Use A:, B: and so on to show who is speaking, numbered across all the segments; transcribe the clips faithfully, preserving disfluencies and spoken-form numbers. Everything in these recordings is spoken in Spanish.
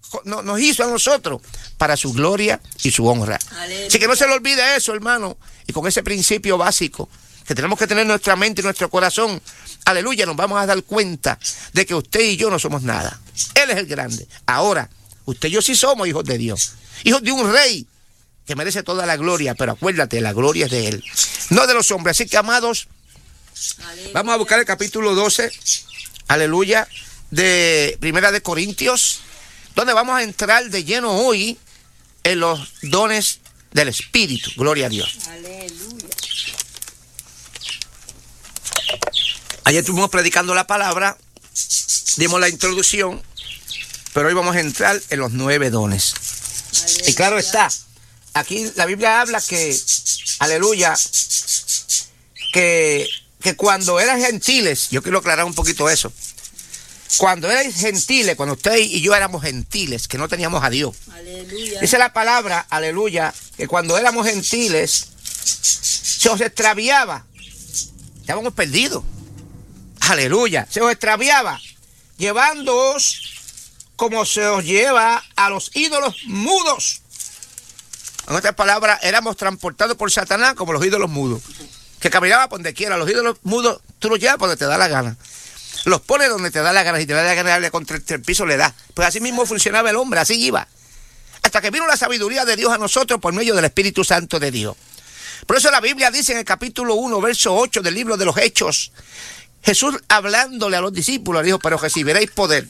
A: nos, nos hizo a nosotros para su gloria y su honra. Aleluya. Así que no se le olvide eso, hermano, y con ese principio básico que tenemos que tener en nuestra mente y nuestro corazón, aleluya, nos vamos a dar cuenta de que usted y yo no somos nada. Él es el grande. Ahora, usted y yo sí somos hijos de Dios, hijos de un rey que merece toda la gloria, pero acuérdate, la gloria es de Él, no de los hombres. Así que, amados, aleluya, vamos a buscar el capítulo doce, aleluya, de Primera de Corintios, donde vamos a entrar de lleno hoy en los dones del Espíritu. Gloria a Dios. Aleluya. Ayer estuvimos predicando la palabra, dimos la introducción, pero hoy vamos a entrar en los nueve dones. Aleluya. Y claro está, aquí la Biblia habla que, aleluya, que, que cuando eran gentiles, yo quiero aclarar un poquito eso, cuando eran gentiles, cuando usted y yo éramos gentiles, que no teníamos a Dios, aleluya, dice la palabra, aleluya, que cuando éramos gentiles, se os extraviaba, estábamos perdidos. Aleluya, se os extraviaba, llevándoos como se os lleva a los ídolos mudos. En otras palabras, éramos transportados por Satanás como los ídolos mudos, que caminaba por donde quiera. Los ídolos mudos, tú los llevas por donde te da la gana. Los pones donde te da la gana. Si te da la gana de darle contra el piso, le da. Pues así mismo funcionaba el hombre, así iba. Hasta que vino la sabiduría de Dios a nosotros por medio del Espíritu Santo de Dios. Por eso la Biblia dice en el capítulo uno, verso ocho del libro de los Hechos, Jesús hablándole a los discípulos, dijo, pero recibiréis poder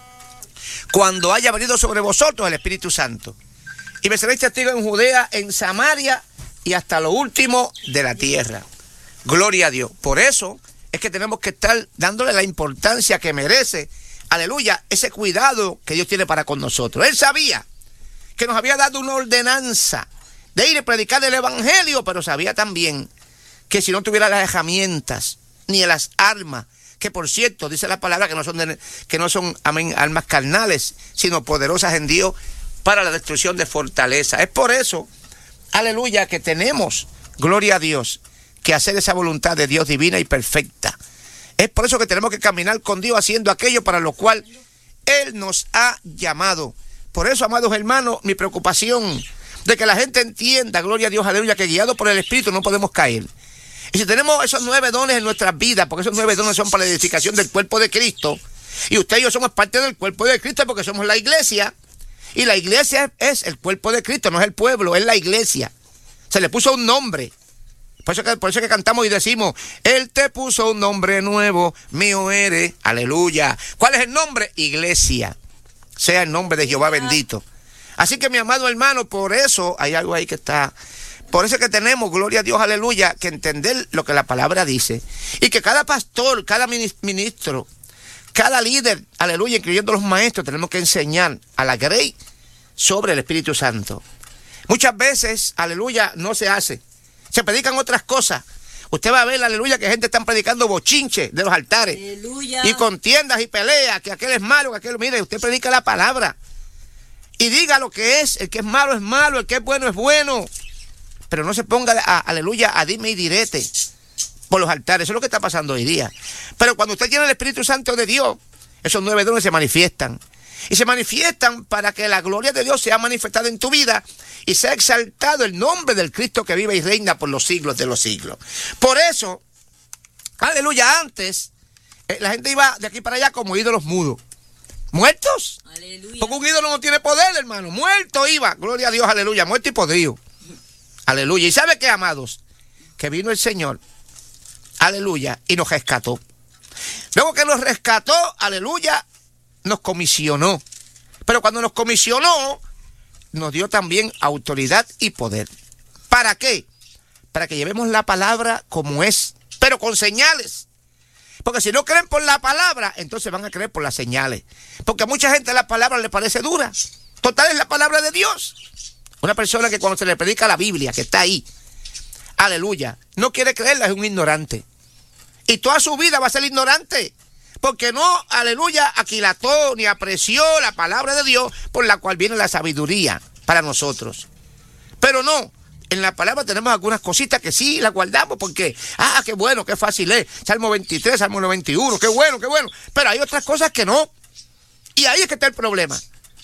A: cuando haya venido sobre vosotros el Espíritu Santo. Y me seréis testigos en Judea, en Samaria y hasta lo último de la tierra. Gloria a Dios. Por eso es que tenemos que estar dándole la importancia que merece, aleluya, ese cuidado que Dios tiene para con nosotros. Él sabía que nos había dado una ordenanza de ir a predicar el Evangelio, pero sabía también que si no tuviera las herramientas ni las armas, que por cierto, dice la palabra que no son, de, que no son amén, armas carnales, sino poderosas en Dios para la destrucción de fortaleza. Es por eso, aleluya, que tenemos, gloria a Dios, que hacer esa voluntad de Dios divina y perfecta. Es por eso que tenemos que caminar con Dios haciendo aquello para lo cual Él nos ha llamado. Por eso, amados hermanos, mi preocupación de que la gente entienda, gloria a Dios, aleluya, que guiados por el Espíritu no podemos caer. Y si tenemos esos nueve dones en nuestras vidas, porque esos nueve dones son para la edificación del cuerpo de Cristo, y usted y yo somos parte del cuerpo de Cristo porque somos la iglesia, y la iglesia es el cuerpo de Cristo, no es el pueblo, es la iglesia. Se le puso un nombre. Por eso que, por eso que cantamos y decimos, Él te puso un nombre nuevo, mío eres, aleluya. ¿Cuál es el nombre? Iglesia. Sea el nombre de Jehová bendito. Así que mi amado hermano, por eso hay algo ahí que está... Por eso es que tenemos, gloria a Dios, aleluya, que entender lo que la palabra dice. Y que cada pastor, cada ministro, cada líder, aleluya, incluyendo los maestros, tenemos que enseñar a la grey sobre el Espíritu Santo. Muchas veces, aleluya, no se hace. Se predican otras cosas. Usted va a ver, aleluya, que gente está predicando bochinche de los altares. Aleluya. Y contiendas y peleas, que aquel es malo, que aquel... Mire, usted predica la palabra. Y diga lo que es. El que es malo es malo, el que es bueno es bueno. Pero no se ponga, a, aleluya, a dime y direte por los altares. Eso es lo que está pasando hoy día. Pero cuando usted tiene el Espíritu Santo de Dios, esos nueve dones se manifiestan. Y se manifiestan para que la gloria de Dios sea manifestada en tu vida y sea exaltado el nombre del Cristo que vive y reina por los siglos de los siglos. Por eso, aleluya, antes eh, la gente iba de aquí para allá como ídolos mudos. ¿Muertos? Aleluya. Porque un ídolo no tiene poder, hermano. Muerto iba, gloria a Dios, aleluya, muerto y podrido. Aleluya. ¿Y sabe qué, amados? Que vino el Señor, aleluya, y nos rescató. Luego que nos rescató, aleluya, nos comisionó. Pero cuando nos comisionó, nos dio también autoridad y poder. ¿Para qué? Para que llevemos la palabra como es, pero con señales. Porque si no creen por la palabra, entonces van a creer por las señales. Porque a mucha gente la palabra le parece dura. Total, es la palabra de Dios. Una persona que cuando se le predica la Biblia, que está ahí, aleluya, no quiere creerla, es un ignorante. Y toda su vida va a ser ignorante. Porque no, aleluya, aquilató ni apreció la palabra de Dios por la cual viene la sabiduría para nosotros. Pero no, en la palabra tenemos algunas cositas que sí las guardamos porque, ah, qué bueno, qué fácil es. Salmo veintitrés, Salmo noventa y uno, qué bueno, qué bueno. Pero hay otras cosas que no. Y ahí es que está el problema.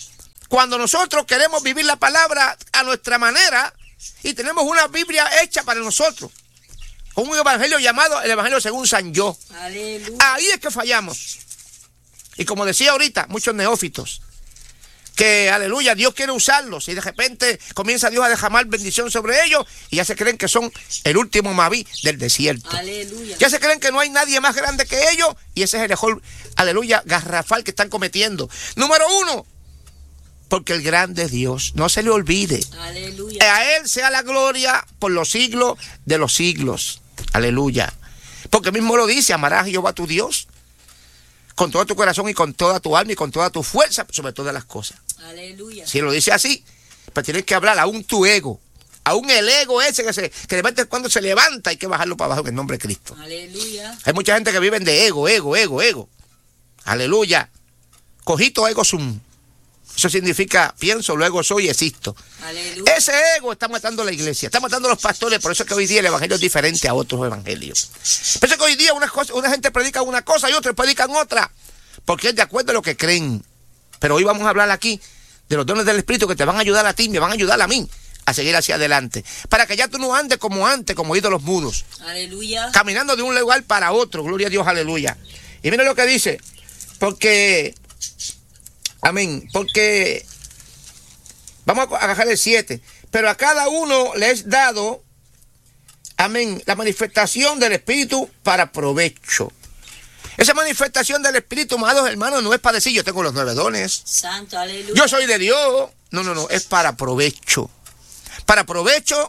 A: cuando nosotros queremos vivir la palabra a nuestra manera y tenemos una Biblia hecha para nosotros, con un evangelio llamado el Evangelio según San Yo. Aleluya. Ahí es que fallamos. Y como decía ahorita, muchos neófitos, que aleluya, Dios quiere usarlos y de repente comienza Dios a derramar bendición sobre ellos y ya se creen que son el último Maví del desierto. Aleluya. Ya se creen que no hay nadie más grande que ellos y ese es el mejor, aleluya, garrafal que están cometiendo. Número uno, porque el grande es Dios, no se le olvide. Aleluya. A Él sea la gloria por los siglos de los siglos. Aleluya. Porque mismo lo dice, amarás a Jehová tu Dios con todo tu corazón y con toda tu alma y con toda tu fuerza, sobre todas las cosas. Aleluya. Si lo dice así, pues tienes que hablar aún tu ego, aún el ego ese que, se, que de vez en cuando se levanta, hay que bajarlo para abajo en el nombre de Cristo. Aleluya. Hay mucha gente que vive de ego, ego, ego, ego. Aleluya. Cogito ego sum. Eso significa pienso, luego soy y existo. Aleluya. Ese ego está matando a la iglesia, está matando a los pastores, por eso es que hoy día el evangelio es diferente a otros evangelios. Por eso es que hoy día una, cosa, una gente predica una cosa y otros predican otra, porque es de acuerdo a lo que creen. Pero hoy vamos a hablar aquí de los dones del Espíritu que te van a ayudar a ti, me van a ayudar a mí a seguir hacia adelante, para que ya tú no andes como antes, como ídolos mudos. Aleluya. Caminando de un lugar para otro, gloria a Dios, aleluya. Y mira lo que dice, porque... Amén, porque vamos a agarrar el siete, pero a cada uno le es dado, amén, la manifestación del Espíritu para provecho. Esa manifestación del Espíritu, amados hermanos, no es para decir yo tengo los nueve dones. Santo, aleluya. Yo soy de Dios. No, no, no, es para provecho. Para provecho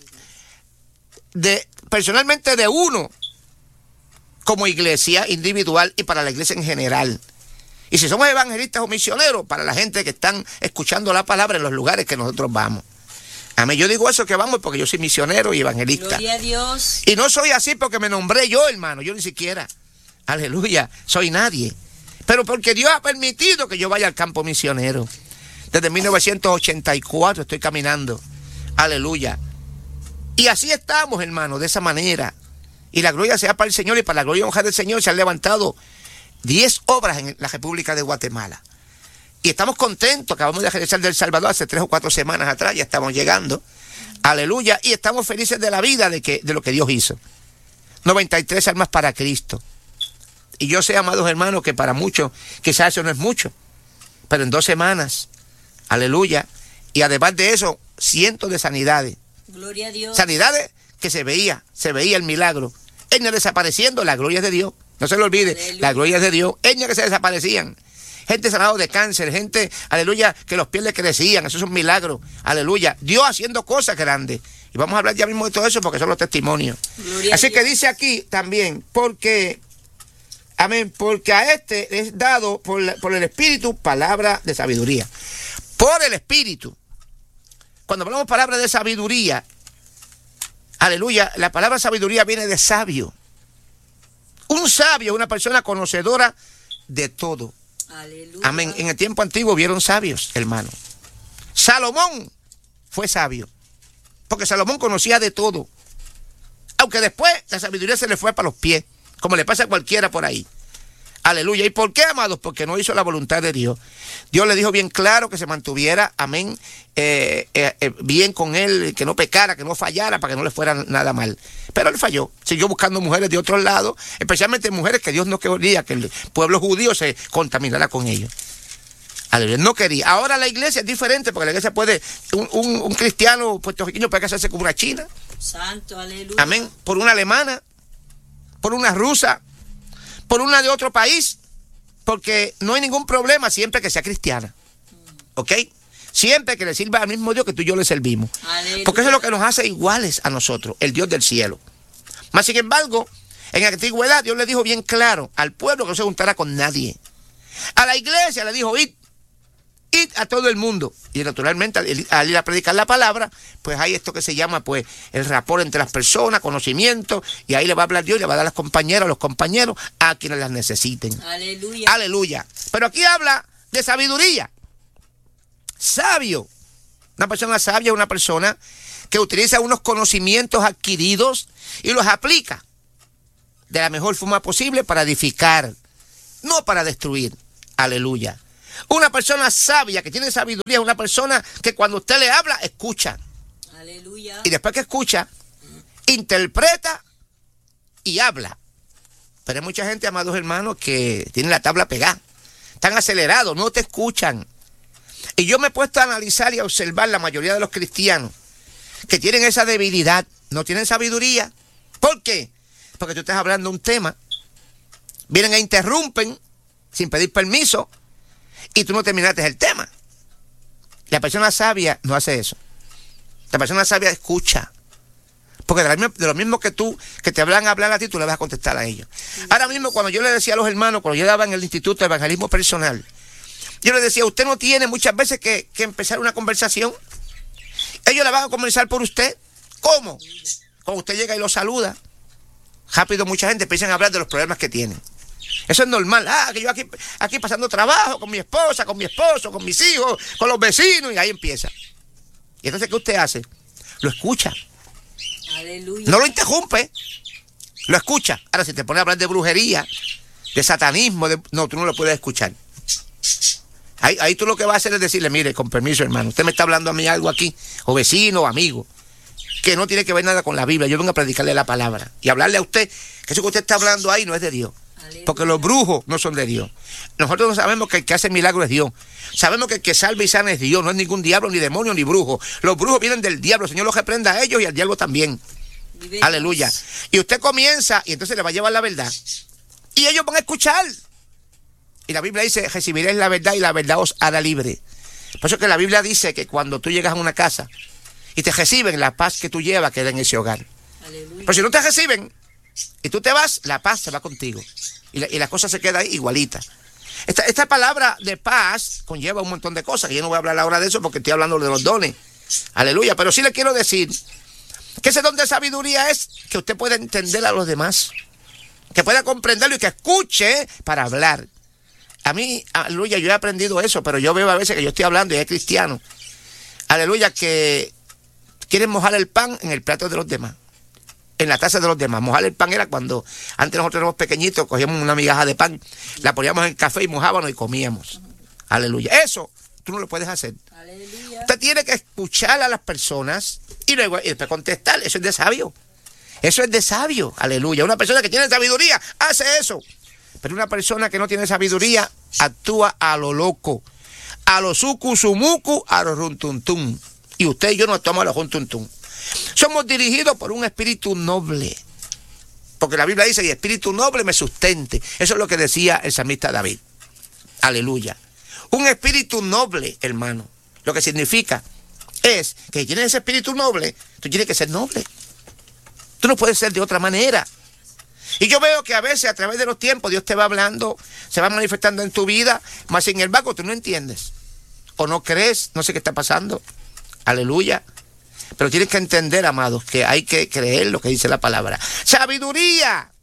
A: de personalmente de uno como iglesia individual y para la iglesia en general. Y si somos evangelistas o misioneros, para la gente que están escuchando la palabra en los lugares que nosotros vamos. Amén. Yo digo eso que vamos porque yo soy misionero y evangelista. Gloria a Dios. Y no soy así porque me nombré yo, hermano. Yo ni siquiera. Aleluya. Soy nadie. Pero porque Dios ha permitido que yo vaya al campo misionero. Desde mil novecientos ochenta y cuatro estoy caminando. Aleluya. Y así estamos, hermano, de esa manera. Y la gloria sea para el Señor y para la gloria y honra del Señor se han levantado diez obras en la República de Guatemala. Y estamos contentos, acabamos de regresar de El Salvador hace tres o cuatro semanas atrás, ya estamos llegando. Aleluya. Y estamos felices de la vida de, que, de lo que Dios hizo. noventa y tres almas para Cristo. Y yo sé, amados hermanos, que para muchos quizás eso no es mucho. Pero en dos semanas, aleluya. Y además de eso, cientos de sanidades. Gloria a Dios. Sanidades que se veía, se veía el milagro. Etnias desapareciendo, la gloria es de Dios. No se lo olvide, aleluya. La gloria es de Dios. Etnias que se desaparecían. Gente sanada de cáncer, gente, aleluya, que los pies le crecían. Eso es un milagro. Aleluya. Dios haciendo cosas grandes. Y vamos a hablar ya mismo de todo eso porque son los testimonios. Gloria Así que dice aquí también, porque, amén, porque a este es dado por, la, por el Espíritu palabra de sabiduría. Por el Espíritu. Cuando hablamos palabra de sabiduría, aleluya, la palabra sabiduría viene de sabio. Un sabio, una persona conocedora de todo. Aleluya. Amén. En el tiempo antiguo vieron sabios, hermano. Salomón fue sabio, porque Salomón conocía de todo. Aunque después la sabiduría se le fue para los pies, como le pasa a cualquiera por ahí. Aleluya. ¿Y por qué, amados? Porque no hizo la voluntad de Dios. Dios le dijo bien claro que se mantuviera, amén, eh, eh, eh, bien con él, que no pecara, que no fallara, para que no le fuera nada mal. Pero él falló. Siguió buscando mujeres de otro lado, especialmente mujeres que Dios no quería que el pueblo judío se contaminara con ellos. Aleluya. No quería. Ahora la iglesia es diferente, porque la iglesia puede, un, un, un cristiano puertorriqueño puede casarse con una china. Santo, aleluya. Amén. Por una alemana, por una rusa, por una de otro país, porque no hay ningún problema siempre que sea cristiana. ¿Ok? Siempre que le sirva al mismo Dios que tú y yo le servimos. Aleluya. Porque eso es lo que nos hace iguales a nosotros, el Dios del cielo. Mas sin embargo, en la antigüedad Dios le dijo bien claro al pueblo que no se juntara con nadie. A la iglesia le dijo, id, id a todo el mundo. Y naturalmente al, al ir a predicar la palabra, pues hay esto que se llama pues el rapport entre las personas, conocimiento, y ahí le va a hablar Dios, le va a dar a las compañeras, a los compañeros, a quienes las necesiten. Aleluya. Aleluya. Pero aquí habla de sabiduría. Sabio. Una persona sabia es una persona que utiliza unos conocimientos adquiridos y los aplica de la mejor forma posible para edificar, no para destruir. Aleluya. Una persona sabia, que tiene sabiduría, es una persona que cuando usted le habla, escucha.
B: Aleluya.
A: Y después que escucha, interpreta y habla. Pero hay mucha gente, amados hermanos, que tienen la tabla pegada. Están acelerados, no te escuchan. Y yo me he puesto a analizar y a observar la mayoría de los cristianos que tienen esa debilidad, no tienen sabiduría. ¿Por qué? Porque tú estás hablando de un tema, vienen e interrumpen sin pedir permiso y tú no terminaste el tema. La persona sabia no hace eso. La persona sabia escucha. Porque de, la, de lo mismo que tú, que te hablan a hablar a ti, tú le vas a contestar a ellos. Sí. Ahora mismo, cuando yo le decía a los hermanos, cuando yo daba en el Instituto de Evangelismo Personal, yo les decía, usted no tiene muchas veces que, que empezar una conversación. Ellos la van a comenzar por usted. ¿Cómo? Cuando usted llega y los saluda, rápido mucha gente empieza a hablar de los problemas que tienen. Eso es normal. Ah, que yo aquí, aquí pasando trabajo con mi esposa, con mi esposo, con mis hijos, con los vecinos, y ahí empieza. Y entonces, ¿qué usted hace? Lo escucha.
B: Aleluya.
A: No lo interrumpe, lo escucha. Ahora, si te pones a hablar de brujería, de satanismo, de... no, tú no lo puedes escuchar. Ahí, ahí tú lo que vas a hacer es decirle, mire, con permiso, hermano, usted me está hablando a mí algo aquí, o vecino, o amigo, que no tiene que ver nada con la Biblia. Yo vengo a predicarle la palabra y hablarle a usted que eso que usted está hablando ahí no es de Dios. Aleluya. Porque los brujos no son de Dios. Nosotros no sabemos que el que hace milagros es Dios. Sabemos que el que salva y sana es Dios. No es ningún diablo, ni demonio, ni brujo. Los brujos vienen del diablo. El Señor los reprenda a ellos y al diablo también. Vive Aleluya. Dios. Y usted comienza y entonces le va a llevar la verdad. Y ellos van a escuchar. Y la Biblia dice, recibiréis la verdad y la verdad os hará libre. Por eso que la Biblia dice que cuando tú llegas a una casa y te reciben, la paz que tú llevas queda en ese hogar. Aleluya. Pero si no te reciben y tú te vas, la paz se va contigo. Y la, y la cosa se queda ahí igualita. Esta, esta palabra de paz conlleva un montón de cosas, que yo no voy a hablar ahora de eso porque estoy hablando de los dones. Aleluya. Pero sí le quiero decir que ese don de sabiduría es que usted pueda entender a los demás, que pueda comprenderlo y que escuche para hablar. A mí, aleluya, yo he aprendido eso, pero yo veo a veces que yo estoy hablando y es cristiano, aleluya, que quieren mojar el pan en el plato de los demás, en la taza de los demás. Mojar el pan era cuando antes nosotros éramos pequeñitos, cogíamos una migaja de pan, la poníamos en el café y mojábamos y comíamos. Aleluya. Eso tú no lo puedes hacer. Aleluya. Usted tiene que escuchar a las personas y luego y después contestar. Eso es de sabio. Eso es de sabio. Aleluya. Una persona que tiene sabiduría hace eso. Pero una persona que no tiene sabiduría actúa a lo loco, a lo suku sumuku, a lo runtuntum. Y usted y yo no actuamos a lo runtuntum. Somos dirigidos por un espíritu noble. Porque la Biblia dice, y espíritu noble me sustente. Eso es lo que decía el salmista David. Aleluya. Un espíritu noble, hermano. Lo que significa es que si tienes ese espíritu noble, tú tienes que ser noble. Tú no puedes ser de otra manera. Y yo veo que a veces a través de los tiempos Dios te va hablando, se va manifestando en tu vida, mas sin embargo tú no entiendes o no crees, no sé qué está pasando. Aleluya. Pero tienes que entender, amados, que hay que creer lo que dice la palabra. ¡Sabiduría!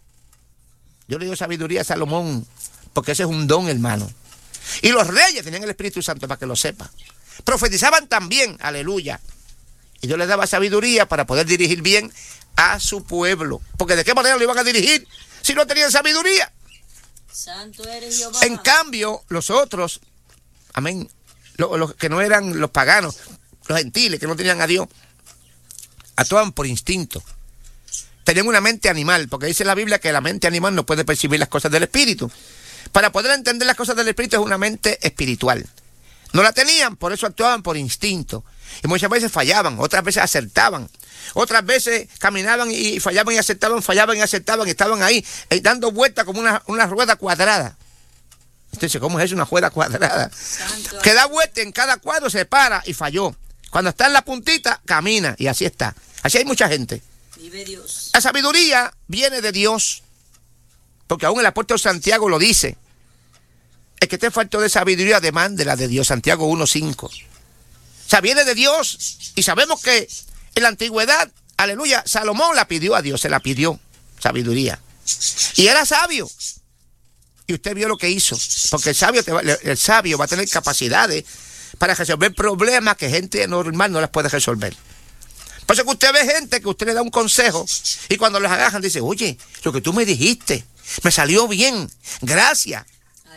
A: Yo le digo sabiduría a Salomón, porque ese es un don, hermano. Y los reyes tenían el Espíritu Santo para que lo sepa. Profetizaban también, aleluya. Y Dios les daba sabiduría para poder dirigir bien a su pueblo. Porque ¿de qué manera lo iban a dirigir si no tenían sabiduría?
B: Santo eres Jehová.
A: En cambio, los otros, amén, los, los que no eran los paganos, los gentiles que no tenían a Dios, actuaban por instinto. Tenían una mente animal, porque dice la Biblia que la mente animal no puede percibir las cosas del espíritu. Para poder entender las cosas del espíritu es una mente espiritual. No la tenían, por eso actuaban por instinto. Y muchas veces fallaban, otras veces acertaban. Otras veces caminaban y fallaban y acertaban, fallaban y acertaban, y estaban ahí eh, dando vueltas como una, una rueda cuadrada. Entonces, ¿cómo es eso, una rueda cuadrada? Santo. Que da vuelta en cada cuadro, se para y falló. Cuando está en la puntita, camina y así está. Así hay mucha gente.
B: Vive Dios.
A: La sabiduría viene de Dios, porque aún el apóstol Santiago lo dice. El que esté falto de sabiduría demande la de Dios, Santiago uno cinco. O sea, viene de Dios y sabemos que en la antigüedad, aleluya, Salomón la pidió a Dios, se la pidió, sabiduría. Y era sabio. Y usted vio lo que hizo, porque el sabio, te va, el sabio va a tener capacidades para resolver problemas que gente normal no las puede resolver. Por eso que usted ve gente que usted le da un consejo y cuando les agarran dice, oye, lo que tú me dijiste me salió bien, gracias.
B: Aleluya.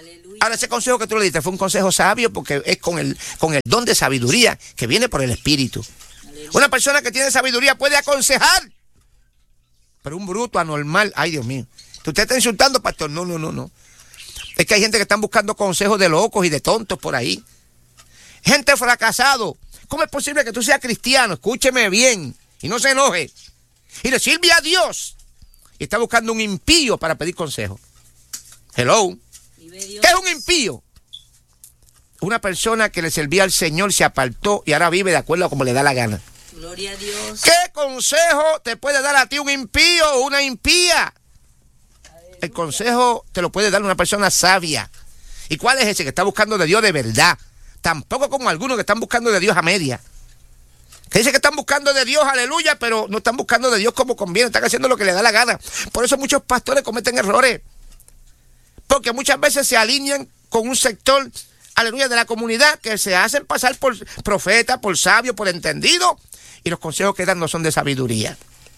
A: Ahora, ese consejo que tú le diste fue un consejo sabio porque es con el, con el don de sabiduría que viene por el Espíritu. Aleluya. Una persona que tiene sabiduría puede aconsejar. Pero un bruto anormal, ay Dios mío. ¿Usted está insultando, pastor? No, no, no, no. Es que hay gente que están buscando consejos de locos y de tontos por ahí. Gente fracasado. ¿Cómo es posible que tú seas cristiano? Escúcheme bien y no se enoje. Y le sirve a Dios. Y está buscando un impío para pedir consejo. Hello. ¿Qué es un impío? Una persona que le servía al Señor, se apartó y ahora vive de acuerdo a como le da la gana.
B: Gloria a Dios.
A: ¿Qué consejo te puede dar a ti un impío o una impía? Aleluya. El consejo te lo puede dar una persona sabia. ¿Y cuál es ese? Que está buscando de Dios de verdad. Tampoco como algunos que están buscando de Dios a media. Que dice que están buscando de Dios, aleluya, pero no están buscando de Dios como conviene, están haciendo lo que les da la gana. Por eso muchos pastores cometen errores. Porque muchas veces se alinean con un sector, aleluya, de la comunidad, que se hacen pasar por profetas, por sabios, por entendidos, y los consejos que dan no son de sabiduría.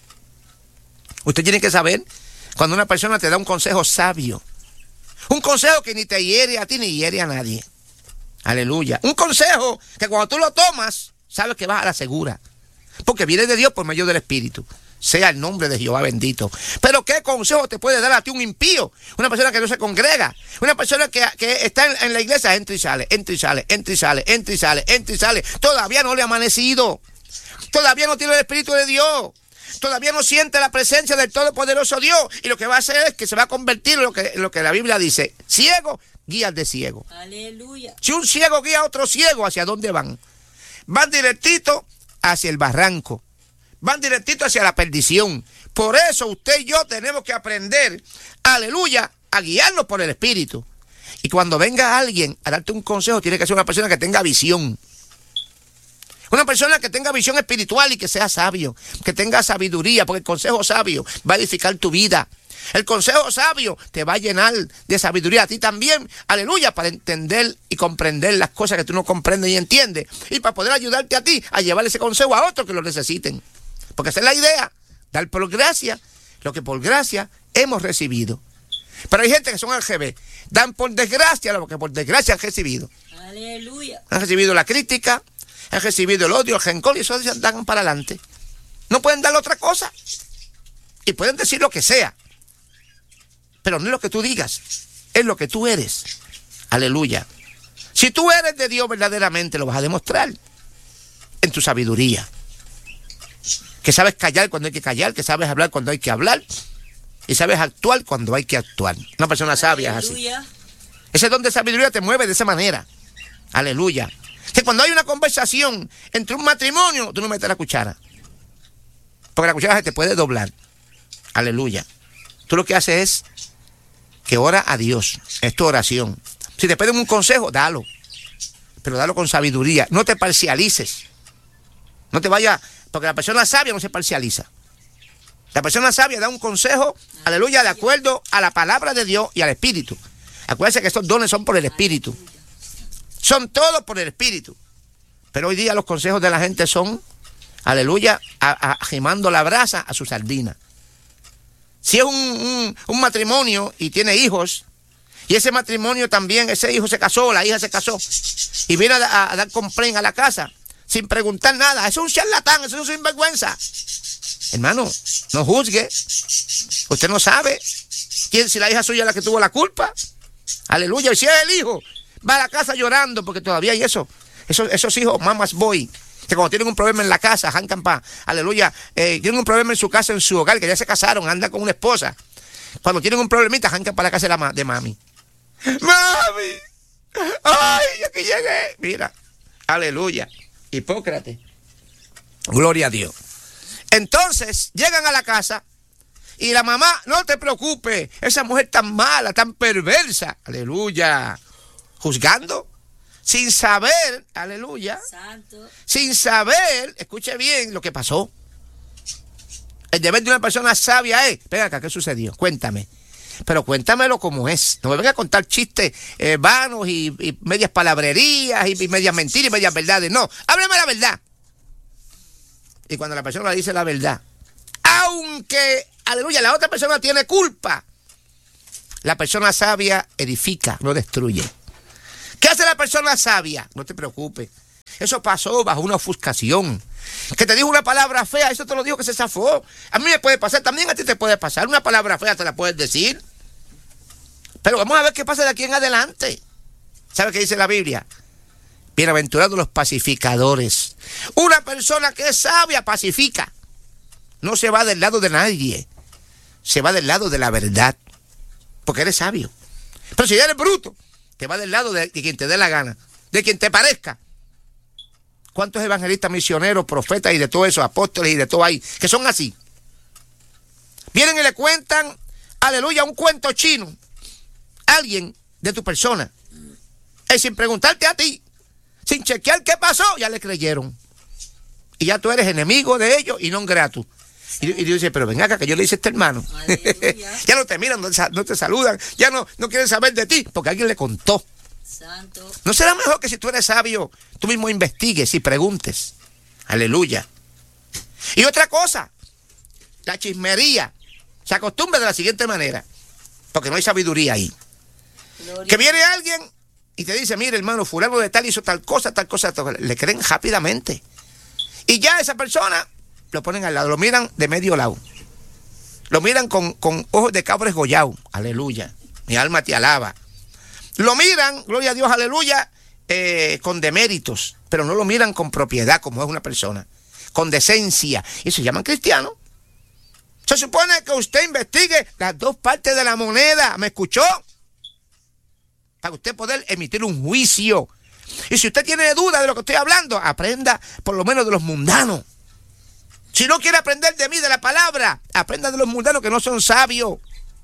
A: Usted tiene que saber cuando una persona te da un consejo sabio, un consejo que ni te hiere a ti ni hiere a nadie. Aleluya. Un consejo que cuando tú lo tomas, sabes que vas a la segura. Porque viene de Dios por medio del Espíritu. Sea el nombre de Jehová bendito. Pero ¿qué consejo te puede dar a ti un impío? Una persona que no se congrega. Una persona que, que está en, en la iglesia, entra y sale, entra y sale, entra y sale, entra y sale, entra y sale. Todavía no le ha amanecido. Todavía no tiene el Espíritu de Dios. Todavía no siente la presencia del Todopoderoso Dios. Y lo que va a hacer es que se va a convertir en lo que, en lo que la Biblia dice. Ciego, guía al de ciego.
B: Aleluya.
A: Si un ciego guía a otro ciego, ¿hacia dónde van? Van directito hacia el barranco. Van directito hacia la perdición. Por eso usted y yo tenemos que aprender, aleluya, a guiarnos por el Espíritu. Y cuando venga alguien a darte un consejo, tiene que ser una persona que tenga visión. Una persona que tenga visión espiritual y que sea sabio, que tenga sabiduría, porque el consejo sabio va a edificar tu vida. El consejo sabio te va a llenar de sabiduría a ti también, aleluya, para entender y comprender las cosas que tú no comprendes y entiendes. Y para poder ayudarte a ti a llevar ese consejo a otros que lo necesiten. Porque esa es la idea, dar por gracia lo que por gracia hemos recibido. Pero hay gente que son al revés, dan por desgracia lo que por desgracia han recibido.
B: Aleluya.
A: Han recibido la crítica, han recibido el odio, el rencor, y eso dan para adelante. No pueden dar otra cosa. Y pueden decir lo que sea. Pero no es lo que tú digas, es lo que tú eres. Aleluya. Si tú eres de Dios verdaderamente, lo vas a demostrar en tu sabiduría. Que sabes callar cuando hay que callar, que sabes hablar cuando hay que hablar, y sabes actuar cuando hay que actuar. Una persona sabia es así. Ese don de sabiduría te mueve de esa manera. Aleluya. Que cuando hay una conversación entre un matrimonio, tú no metes la cuchara. Porque la cuchara se te puede doblar. Aleluya. Tú lo que haces es que ora a Dios. Es tu oración. Si te piden un consejo, dalo. Pero dalo con sabiduría. No te parcialices. No te vayas, porque la persona sabia no se parcializa. La persona sabia da un consejo, aleluya, de acuerdo a la palabra de Dios y al Espíritu. Acuérdense que estos dones son por el Espíritu. Son todos por el Espíritu. Pero hoy día los consejos de la gente son, aleluya, agimando la brasa a su sardina. Si es un, un, un matrimonio y tiene hijos, y ese matrimonio también, ese hijo se casó, la hija se casó, y viene a, a, a dar complaint a la casa, sin preguntar nada, es un charlatán, es un sinvergüenza. Hermano, no juzgue. Usted no sabe quién, si la hija suya es la que tuvo la culpa. Aleluya. Y si es el hijo, va a la casa llorando, porque todavía hay eso. Esos, esos hijos, mamas boy, que cuando tienen un problema en la casa, arrancan para, aleluya, eh, tienen un problema en su casa, en su hogar, que ya se casaron, andan con una esposa. Cuando tienen un problemita, arrancan para la casa de, la, de mami. ¡Mami! ¡Ay, aquí llegué! Mira, aleluya. Hipócrates. Gloria a Dios. Entonces, llegan a la casa y la mamá, no te preocupes, esa mujer tan mala, tan perversa, aleluya, juzgando, sin saber, aleluya,
B: Santo. Sin
A: saber, escuche bien lo que pasó. El deber de una persona sabia es, venga acá, ¿qué sucedió? Cuéntame. Pero cuéntamelo como es. No me venga a contar chistes eh, vanos y, y medias palabrerías y, y medias mentiras y medias verdades. No, háblame la verdad. Y cuando la persona dice la verdad, aunque, aleluya, la otra persona tiene culpa, La persona sabia edifica, no destruye. ¿Qué hace la persona sabia? No te preocupes. Eso pasó bajo una ofuscación. Que te dijo una palabra fea, eso te lo dijo que se zafó. A mí me puede pasar, también a ti te puede pasar. Una palabra fea te la puedes decir. Pero vamos a ver qué pasa de aquí en adelante. ¿Sabe qué dice la Biblia? Bienaventurados los pacificadores. Una persona que es sabia pacifica. No se va del lado de nadie. Se va del lado de la verdad. Porque eres sabio. Pero si eres bruto, te va del lado de, de quien te dé la gana. De quien te parezca. ¿Cuántos evangelistas, misioneros, profetas y de todo eso, apóstoles y de todo ahí, que son así? Vienen y le cuentan, aleluya, un cuento chino. Alguien de tu persona. Y sin preguntarte a ti, sin chequear qué pasó, ya le creyeron. Y ya tú eres enemigo de ellos y no grato. Y, y Dios dice, pero ven acá que yo le hice a este hermano. Ya no te miran, no, no te saludan, ya no, no quieren saber de ti, porque alguien le contó.
B: Santo.
A: ¿No será mejor que si tú eres sabio, tú mismo investigues y preguntes? Aleluya. Y otra cosa, la chismería se acostumbra de la siguiente manera, porque no hay sabiduría ahí. Gloria. Que viene alguien y te dice, mire hermano, fulano de tal hizo tal cosa, tal cosa, tal cosa. Le creen rápidamente. Y ya esa persona lo ponen al lado, lo miran de medio lado. Lo miran con, con ojos de cabra esgollado. Aleluya. Mi alma te alaba. Lo miran, gloria a Dios, aleluya, eh, con deméritos, pero no lo miran con propiedad como es una persona, con decencia. Y se llaman cristianos. Se supone que usted investigue las dos partes de la moneda, ¿me escuchó? Para usted poder emitir un juicio. Y si usted tiene duda de lo que estoy hablando, aprenda por lo menos de los mundanos. Si no quiere aprender de mí, de la palabra, aprenda de los mundanos que no son sabios.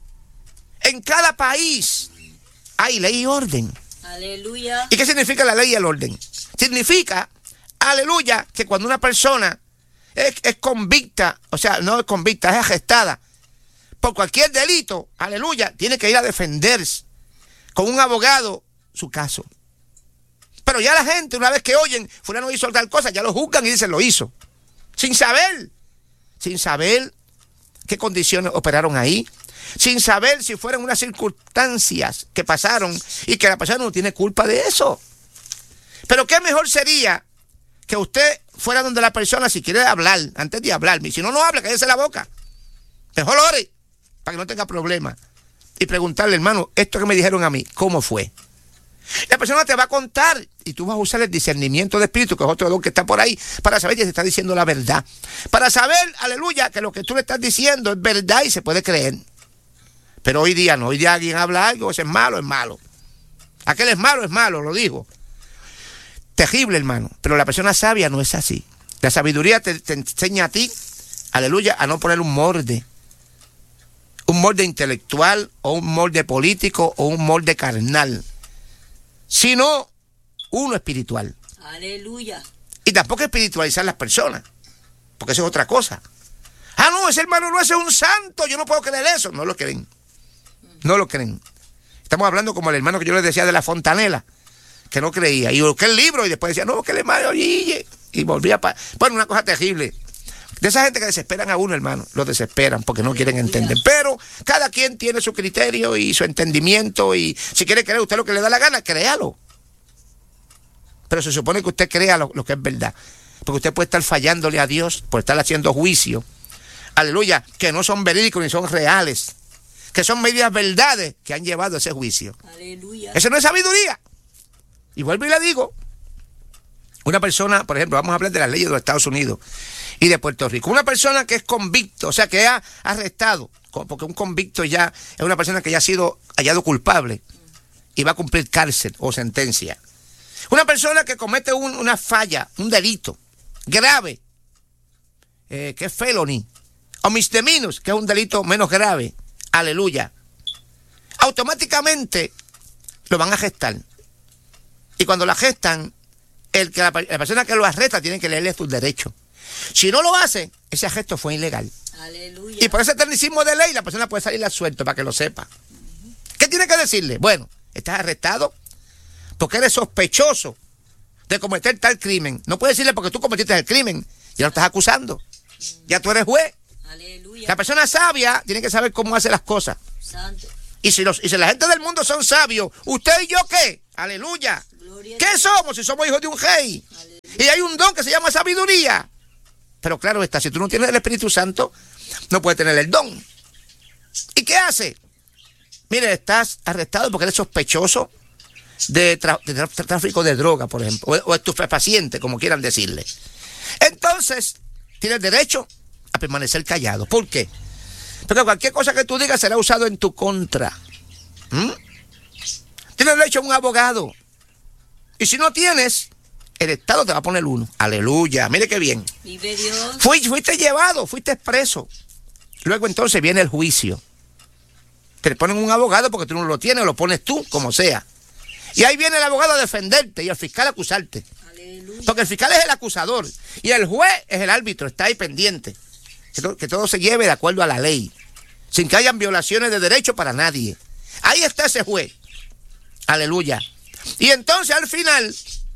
A: En cada país hay ley y orden.
B: Aleluya.
A: ¿Y qué significa la ley y el orden? Significa, aleluya, que cuando una persona es, es convicta, o sea, no es convicta, es arrestada por cualquier delito, aleluya, tiene que ir a defenderse con un abogado su caso. Pero ya la gente, una vez que oyen, fulano hizo tal cosa, ya lo juzgan y dicen lo hizo. Sin saber, sin saber qué condiciones operaron ahí. Sin saber si fueron unas circunstancias que pasaron y que la persona no tiene culpa de eso. Pero qué mejor sería que usted fuera donde la persona, si quiere hablar, antes de hablarme, y si no, no habla, cállese la boca. Mejor ore, para que no tenga problemas. Y preguntarle, hermano, esto que me dijeron a mí, ¿cómo fue? La persona te va a contar y tú vas a usar el discernimiento de espíritu, que es otro don que está por ahí, para saber si te está diciendo la verdad. Para saber, aleluya, que lo que tú le estás diciendo es verdad y se puede creer. Pero hoy día no, hoy día alguien habla algo, ese es malo, es malo. Aquel es malo, es malo, lo digo. Terrible, hermano. Pero la persona sabia no es así. La sabiduría te, te enseña a ti, aleluya, a no poner un molde. Un molde intelectual, o un molde político, o un molde carnal. Sino uno espiritual.
B: Aleluya.
A: Y tampoco espiritualizar las personas, porque eso es otra cosa. Ah, no, ese hermano no es un santo, yo no puedo creer eso. No lo creen. No lo creen. Estamos hablando como el hermano que yo les decía de la Fontanela, que no creía. Y busqué el libro y después decía, no, que el hermano, y, y volvía para... Bueno, una cosa terrible. De esa gente que desesperan a uno, hermano, lo desesperan porque no quieren entender. Pero cada quien tiene su criterio y su entendimiento y si quiere creer usted lo que le da la gana, créalo. Pero se supone que usted crea lo, lo que es verdad. Porque usted puede estar fallándole a Dios por estar haciendo juicio. Aleluya, que no son verídicos ni son reales. Que son medias verdades que han llevado a ese juicio.
B: Aleluya.
A: Eso no es sabiduría. Y vuelvo y le digo, una persona, por ejemplo, vamos a hablar de las leyes de los Estados Unidos y de Puerto Rico. Una persona que es convicto, o sea, que ha arrestado, porque un convicto ya es una persona que ya ha sido hallado culpable y va a cumplir cárcel o sentencia. Una persona que comete un, una falla, un delito grave, eh, que es felony, o misdemeanors, que es un delito menos grave. Aleluya. Automáticamente lo van a arrestar. Y cuando lo arrestan, el que la, la persona que lo arresta tiene que leerle sus derechos. Si no lo hace, ese arresto fue ilegal.
B: Aleluya.
A: Y por ese tecnicismo de ley, la persona puede salir a suelto para que lo sepa. Uh-huh. ¿Qué tiene que decirle? Bueno, estás arrestado porque eres sospechoso de cometer tal crimen. No puede decirle porque tú cometiste el crimen. Ya lo estás acusando. Uh-huh. Ya tú eres juez.
B: Aleluya.
A: La persona sabia tiene que saber cómo hace las cosas.
B: Santo.
A: Y si, los, y si la gente del mundo son sabios, ¿usted y yo qué? Aleluya. Gloria ¿Qué somos si somos hijos de un rey? Aleluya. Y hay un don que se llama sabiduría. Pero claro está, si tú no tienes el Espíritu Santo, no puedes tener el don. ¿Y qué hace? Mire, estás arrestado porque eres sospechoso de, tra- de tra- tráfico de droga, por ejemplo, o, o estupefaciente, como quieran decirle. Entonces, tienes derecho a permanecer callado. ¿Por qué? Porque cualquier cosa que tú digas será usado en tu contra. ¿Mm? Tienes derecho a un abogado. Y si no tienes, el Estado te va a poner uno. Aleluya, mire qué bien.
B: Vive Dios.
A: Fuiste, fuiste llevado, fuiste preso. Luego entonces viene el juicio. Te ponen un abogado porque tú no lo tienes, o lo pones tú, como sea. Y ahí viene el abogado a defenderte y el fiscal a acusarte. Aleluya. Porque el fiscal es el acusador y el juez es el árbitro, está ahí pendiente. Que todo, que todo se lleve de acuerdo a la ley, sin que hayan violaciones de derecho para nadie. Ahí está ese juez. Aleluya. Y entonces al final,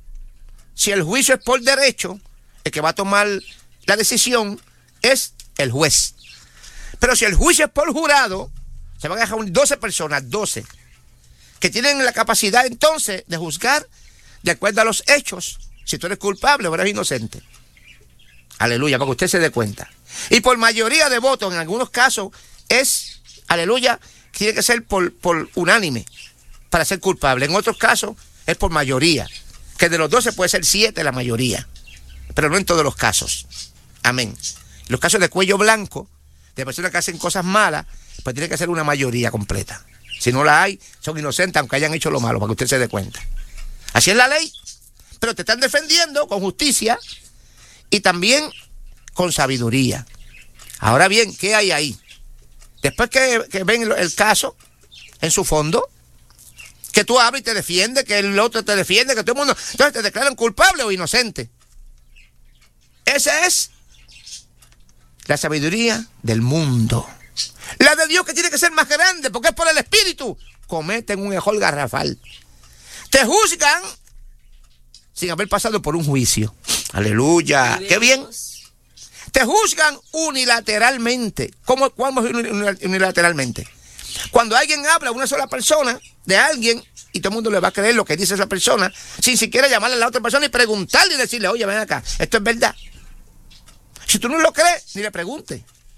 A: si el juicio es por derecho, el que va a tomar la decisión es el juez. Pero si el juicio es por jurado, se van a dejar doce personas, doce, que tienen la capacidad entonces de juzgar de acuerdo a los hechos, si tú eres culpable o eres inocente. Aleluya, para que usted se dé cuenta. Y por mayoría de votos, en algunos casos, es, aleluya, tiene que ser por, por unánime para ser culpable. En otros casos, es por mayoría, que de los doce puede ser siete la mayoría, pero no en todos los casos. Amén. Los casos de cuello blanco, de personas que hacen cosas malas, pues tiene que ser una mayoría completa. Si no la hay, son inocentes aunque hayan hecho lo malo, para que usted se dé cuenta. Así es la ley, pero te están defendiendo con justicia y también con sabiduría. Ahora bien, ¿qué hay ahí? Después que, que ven el caso en su fondo, que tú hablas y te defiendes, que el otro te defiende, que todo el mundo, entonces te declaran culpable o inocente. Esa es la sabiduría del mundo. La de Dios, que tiene que ser más grande porque es por el Espíritu, cometen un error garrafal. Te juzgan sin haber pasado por un juicio. Aleluya, qué bien. Te juzgan unilateralmente. ¿Cómo, cómo unilateralmente? Cuando alguien habla, una sola persona de alguien, y todo el mundo le va a creer lo que dice esa persona, sin siquiera llamarle a la otra persona y preguntarle y decirle, oye, ven acá, esto es verdad. Si tú no lo crees, ni le preguntes.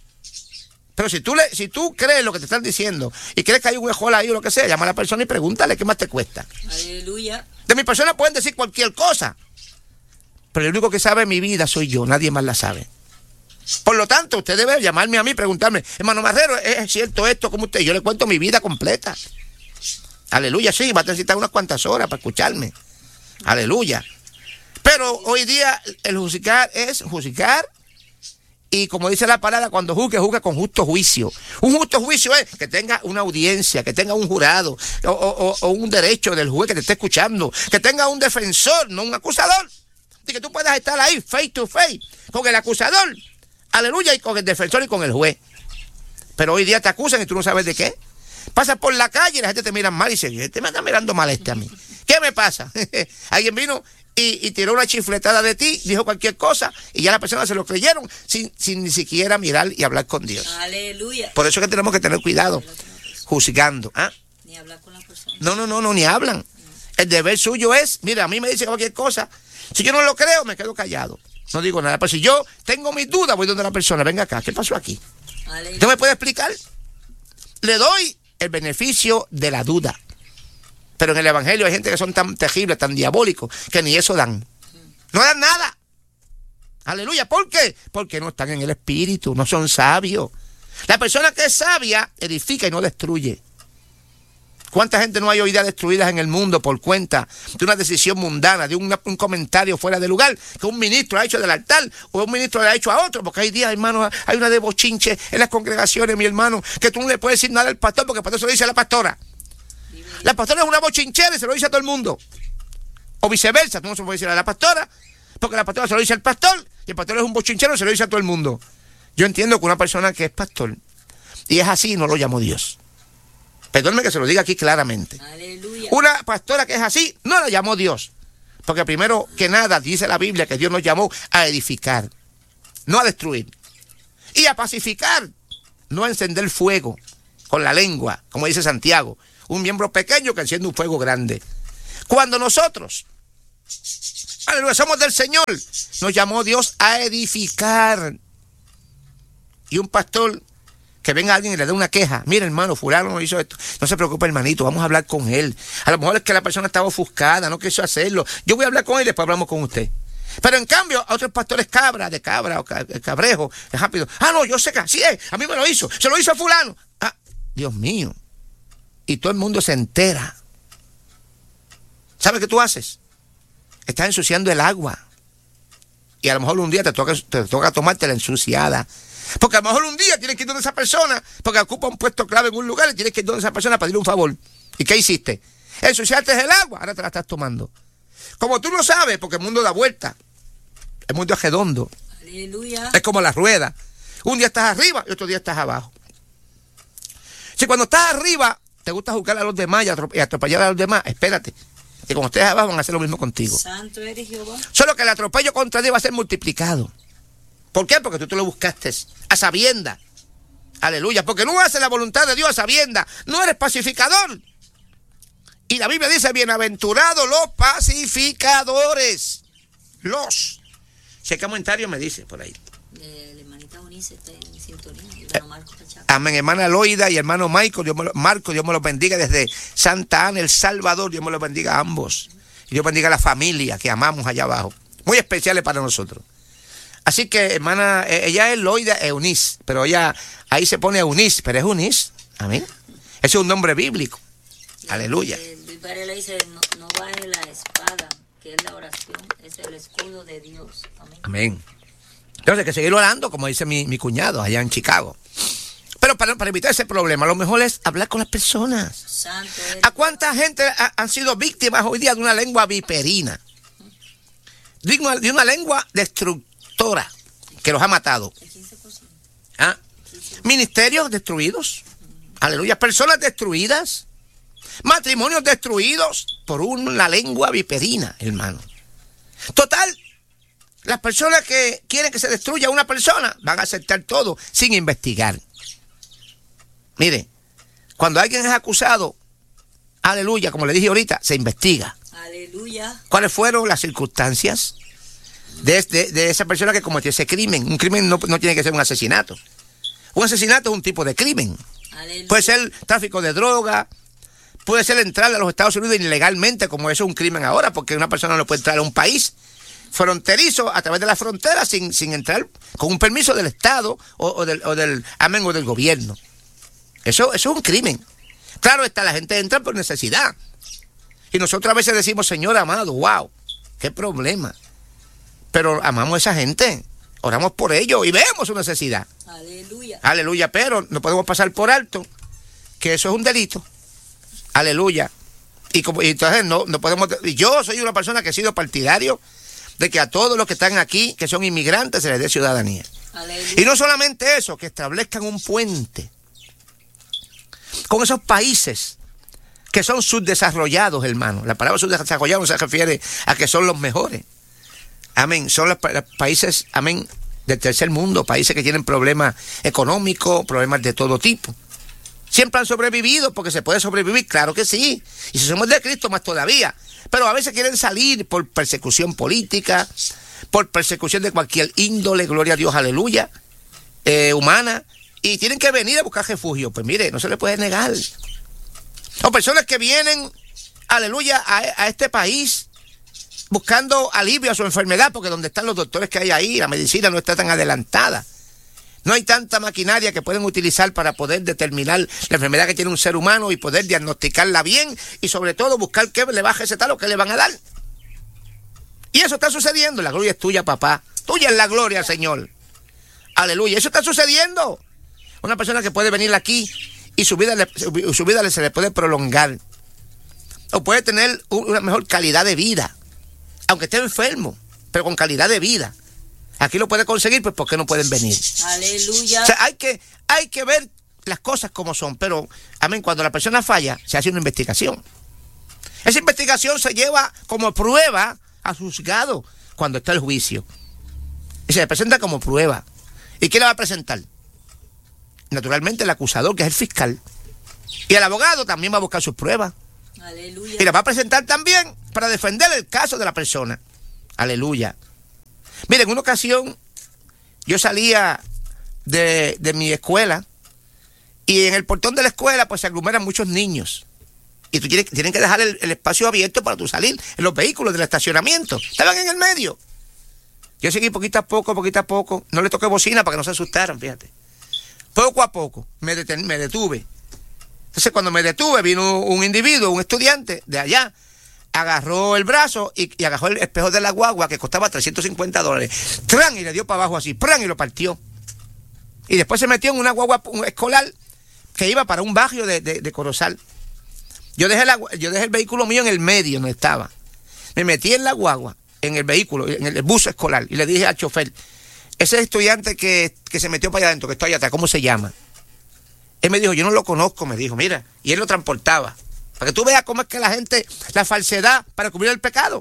A: Pero si tú, le, si tú crees lo que te están diciendo y crees que hay un error ahí o lo que sea, llama a la persona y pregúntale qué más te cuesta.
B: Aleluya.
A: De mi persona pueden decir cualquier cosa, pero el único que sabe mi vida soy yo, nadie más la sabe. Por lo tanto, usted debe llamarme a mí y preguntarme, hermano Marrero, ¿es cierto esto como usted? Yo le cuento mi vida completa. Aleluya, sí, va a necesitar unas cuantas horas para escucharme. Aleluya. Pero hoy día el juzgar es juzgar. Y como dice la palabra, cuando juzgue, juzga con justo juicio. Un justo juicio es que tenga una audiencia, que tenga un jurado, o, o, o un derecho del juez que te esté escuchando, que tenga un defensor, no un acusador. Y que tú puedas estar ahí, face to face, con el acusador, aleluya, y con el defensor y con el juez. Pero hoy día te acusan y tú no sabes de qué. Pasas por la calle y la gente te mira mal y dice, este me está mirando mal este a mí. ¿Qué me pasa? Alguien vino y, y tiró una chifletada de ti, dijo cualquier cosa y ya la persona se lo creyeron sin, sin ni siquiera mirar y hablar con Dios.
B: Aleluya.
A: Por eso es que tenemos que tener cuidado juzgando. ¿Ah?
B: Ni hablar con la persona.
A: No, no, no, no, ni hablan. No. El deber suyo es, mira, a mí me dice cualquier cosa. Si yo no lo creo, me quedo callado. No digo nada. Pero si yo tengo mis dudas, voy donde la persona. Venga acá, ¿qué pasó aquí? Aleluya. ¿Usted me puede explicar? Le doy el beneficio de la duda. Pero en el evangelio hay gente que son tan terribles, tan diabólicos, que ni eso dan. No dan nada. Aleluya. ¿Por qué? Porque no están en el espíritu, no son sabios. La persona que es sabia edifica y no destruye. ¿Cuánta gente no hay hoy día destruidas en el mundo por cuenta de una decisión mundana, de un, un comentario fuera de lugar que un ministro ha hecho del altar o un ministro le ha hecho a otro? Porque hay días, hermano, hay una de bochinche en las congregaciones, mi hermano, que tú no le puedes decir nada al pastor porque el pastor se lo dice a la pastora. La pastora es una bochinchera y se lo dice a todo el mundo. O viceversa, tú no se lo puedes decir a la pastora porque la pastora se lo dice al pastor y el pastor es un bochinchero y se lo dice a todo el mundo. Yo entiendo que una persona que es pastor y es así, no lo llamó Dios. Perdónme que se lo diga aquí claramente. Aleluya. Una pastora que es así, no la llamó Dios. Porque primero que nada, dice la Biblia que Dios nos llamó a edificar, no a destruir. Y a pacificar, no a encender fuego con la lengua, como dice Santiago. Un miembro pequeño que enciende un fuego grande. Cuando nosotros, aleluya, somos del Señor, nos llamó Dios a edificar. Y un pastor que venga alguien y le dé una queja. Mira, hermano, fulano no hizo esto. No se preocupe, hermanito, vamos a hablar con él. A lo mejor es que la persona estaba ofuscada, no quiso hacerlo. Yo voy a hablar con él y después hablamos con usted. Pero en cambio, a otros pastores cabra, de cabra o cabrejo, es rápido. Ah, no, yo sé que así es, a mí me lo hizo, se lo hizo a fulano. Ah, Dios mío. Y todo el mundo se entera. ¿Sabes qué tú haces? Estás ensuciando el agua. Y a lo mejor un día te toca, te toca tomarte la ensuciada. Porque a lo mejor un día tienes que ir donde esa persona, porque ocupa un puesto clave en un lugar y tienes que ir donde esa persona para pedirle un favor. ¿Y qué hiciste? Ensuciaste el agua, ahora te la estás tomando. Como tú lo sabes, porque el mundo da vuelta. El mundo es redondo.
B: Aleluya.
A: Es como la rueda. Un día estás arriba y otro día estás abajo. Si cuando estás arriba te gusta jugar a los demás y atropellar a los demás, espérate. Que cuando estés abajo van a hacer lo mismo contigo.
B: Santo eres Jehová.
A: Solo que el atropello contra ti va a ser multiplicado. ¿Por qué? Porque tú te lo buscaste a sabienda. Aleluya. Porque no haces la voluntad de Dios a sabienda. No eres pacificador. Y la Biblia dice, bienaventurados los pacificadores. Los. Si hay comentario me dice por ahí.
B: De la hermanita Eunice está en sintonía.
A: Eh, amén, hermana Loida y hermano Michael, Dios me lo, Marco, Dios me los bendiga desde Santa Ana, El Salvador. Dios me los bendiga a ambos. Y Dios bendiga a la familia que amamos allá abajo. Muy especiales para nosotros. Así que, hermana, ella es Loida Eunice, pero ella ahí se pone Eunice, pero es Eunice. Amén. Ese es un nombre bíblico.
B: Sí,
A: Aleluya.
B: El padre le dice, no, no baje la espada, que es la oración, es el escudo de Dios. Amén. Amén.
A: Entonces hay que seguir orando, como dice mi, mi cuñado allá en Chicago. Pero para, para evitar ese problema, lo mejor es hablar con las personas.
B: Santo
A: ¿A cuánta gente ha, han sido víctimas hoy día de una lengua viperina? De una, de una lengua destructora que los ha matado.
B: El quince por ciento.
A: ¿Ah? Ministerios destruidos. Aleluya. Personas destruidas. Matrimonios destruidos por una lengua viperina, hermano. Total, las personas que quieren que se destruya una persona van a aceptar todo sin investigar. Mire, cuando alguien es acusado, aleluya, como le dije ahorita, se investiga.
B: Aleluya.
A: ¿Cuáles fueron las circunstancias de, de, de esa persona que cometió ese crimen? Un crimen no, no tiene que ser un asesinato. Un asesinato es un tipo de crimen.
B: Aleluya.
A: Puede ser tráfico de droga, puede ser entrar a los Estados Unidos ilegalmente, como eso es un crimen ahora, porque una persona no puede entrar a un país fronterizo a través de la frontera sin, sin entrar con un permiso del Estado o, o, del, o del amén o del gobierno. Eso, eso es un crimen. Claro está, la gente entra por necesidad. Y nosotros a veces decimos, Señor amado, wow, qué problema. Pero amamos a esa gente, oramos por ellos y vemos su necesidad.
B: Aleluya.
A: Aleluya, pero no podemos pasar por alto que eso es un delito. Aleluya. Y, como, y entonces no, no podemos... Yo soy una persona que he sido partidario de que a todos los que están aquí, que son inmigrantes, se les dé ciudadanía.
B: Aleluya.
A: Y no solamente eso, que establezcan un puente con esos países que son subdesarrollados, hermano. La palabra subdesarrollado no se refiere a que son los mejores. Amén. Son los, los países, amén, del tercer mundo, países que tienen problemas económicos, problemas de todo tipo. Siempre han sobrevivido porque se puede sobrevivir, claro que sí. Y si somos de Cristo, más todavía. Pero a veces quieren salir por persecución política, por persecución de cualquier índole, gloria a Dios, aleluya, eh, humana. Y tienen que venir a buscar refugio. Pues mire, no se les puede negar. O personas que vienen, aleluya, a, a este país buscando alivio a su enfermedad, porque donde están los doctores que hay ahí, la medicina no está tan adelantada. No hay tanta maquinaria que pueden utilizar para poder determinar la enfermedad que tiene un ser humano y poder diagnosticarla bien y sobre todo buscar qué le va a recetar o qué le van a dar. Y eso está sucediendo. La gloria es tuya, papá. Tuya es la gloria, Señor. Aleluya. Eso está sucediendo. Una persona que puede venir aquí y su vida, le, su vida se le puede prolongar. O puede tener una mejor calidad de vida. Aunque esté enfermo, pero con calidad de vida. Aquí lo puede conseguir, pues ¿por qué no pueden venir?
B: Aleluya.
A: O sea, hay que, hay que ver las cosas como son, pero, amén, cuando la persona falla, se hace una investigación. Esa investigación se lleva como prueba a juzgado cuando está el juicio. Y se le presenta como prueba. ¿Y quién la va a presentar? Naturalmente el acusador, que es el fiscal. Y el abogado también va a buscar sus pruebas.
B: Aleluya.
A: Y las va a presentar también para defender el caso de la persona. Aleluya. Miren, en una ocasión yo salía de, de mi escuela y en el portón de la escuela pues se aglomeran muchos niños. Y tú tienes, tienen que dejar el, el espacio abierto para tú salir en los vehículos del estacionamiento. Estaban en el medio. Yo seguí poquito a poco, poquito a poco. No le toqué bocina para que no se asustaran, fíjate. Poco a poco me, deten, me detuve. Entonces cuando me detuve vino un individuo, un estudiante de allá, agarró el brazo y, y agarró el espejo de la guagua que costaba trescientos cincuenta dólares. ¡Tran! Y le dio para abajo así, ¡pran! Y lo partió. Y después se metió en una guagua escolar que iba para un barrio de, de, de Corozal. Yo dejé, la, yo dejé el vehículo mío en el medio, no estaba. Me metí en la guagua, en el vehículo, en el bus escolar, y le dije al chofer, ese estudiante que, que se metió para allá adentro, que está allá atrás, ¿cómo se llama? Él me dijo, yo no lo conozco, me dijo, mira, y él lo transportaba. Para que tú veas cómo es que la gente, la falsedad para cubrir el pecado.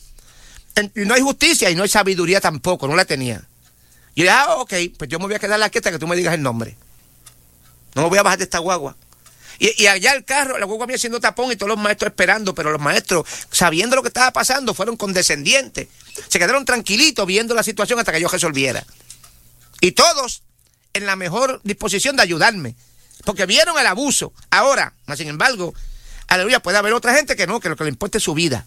A: En, y no hay justicia y no hay sabiduría tampoco, no la tenía. Y yo dije, ah, ok, pues yo me voy a quedar aquí hasta que tú me digas el nombre. No me voy a bajar de esta guagua. Y, y allá el carro, la guagua mía haciendo tapón y todos los maestros esperando, pero los maestros, sabiendo lo que estaba pasando, fueron condescendientes. Se quedaron tranquilitos viendo la situación hasta que yo resolviera. Y todos en la mejor disposición de ayudarme, porque vieron el abuso. Ahora, más sin embargo, aleluya, puede haber otra gente que no, que lo que le importa es su vida.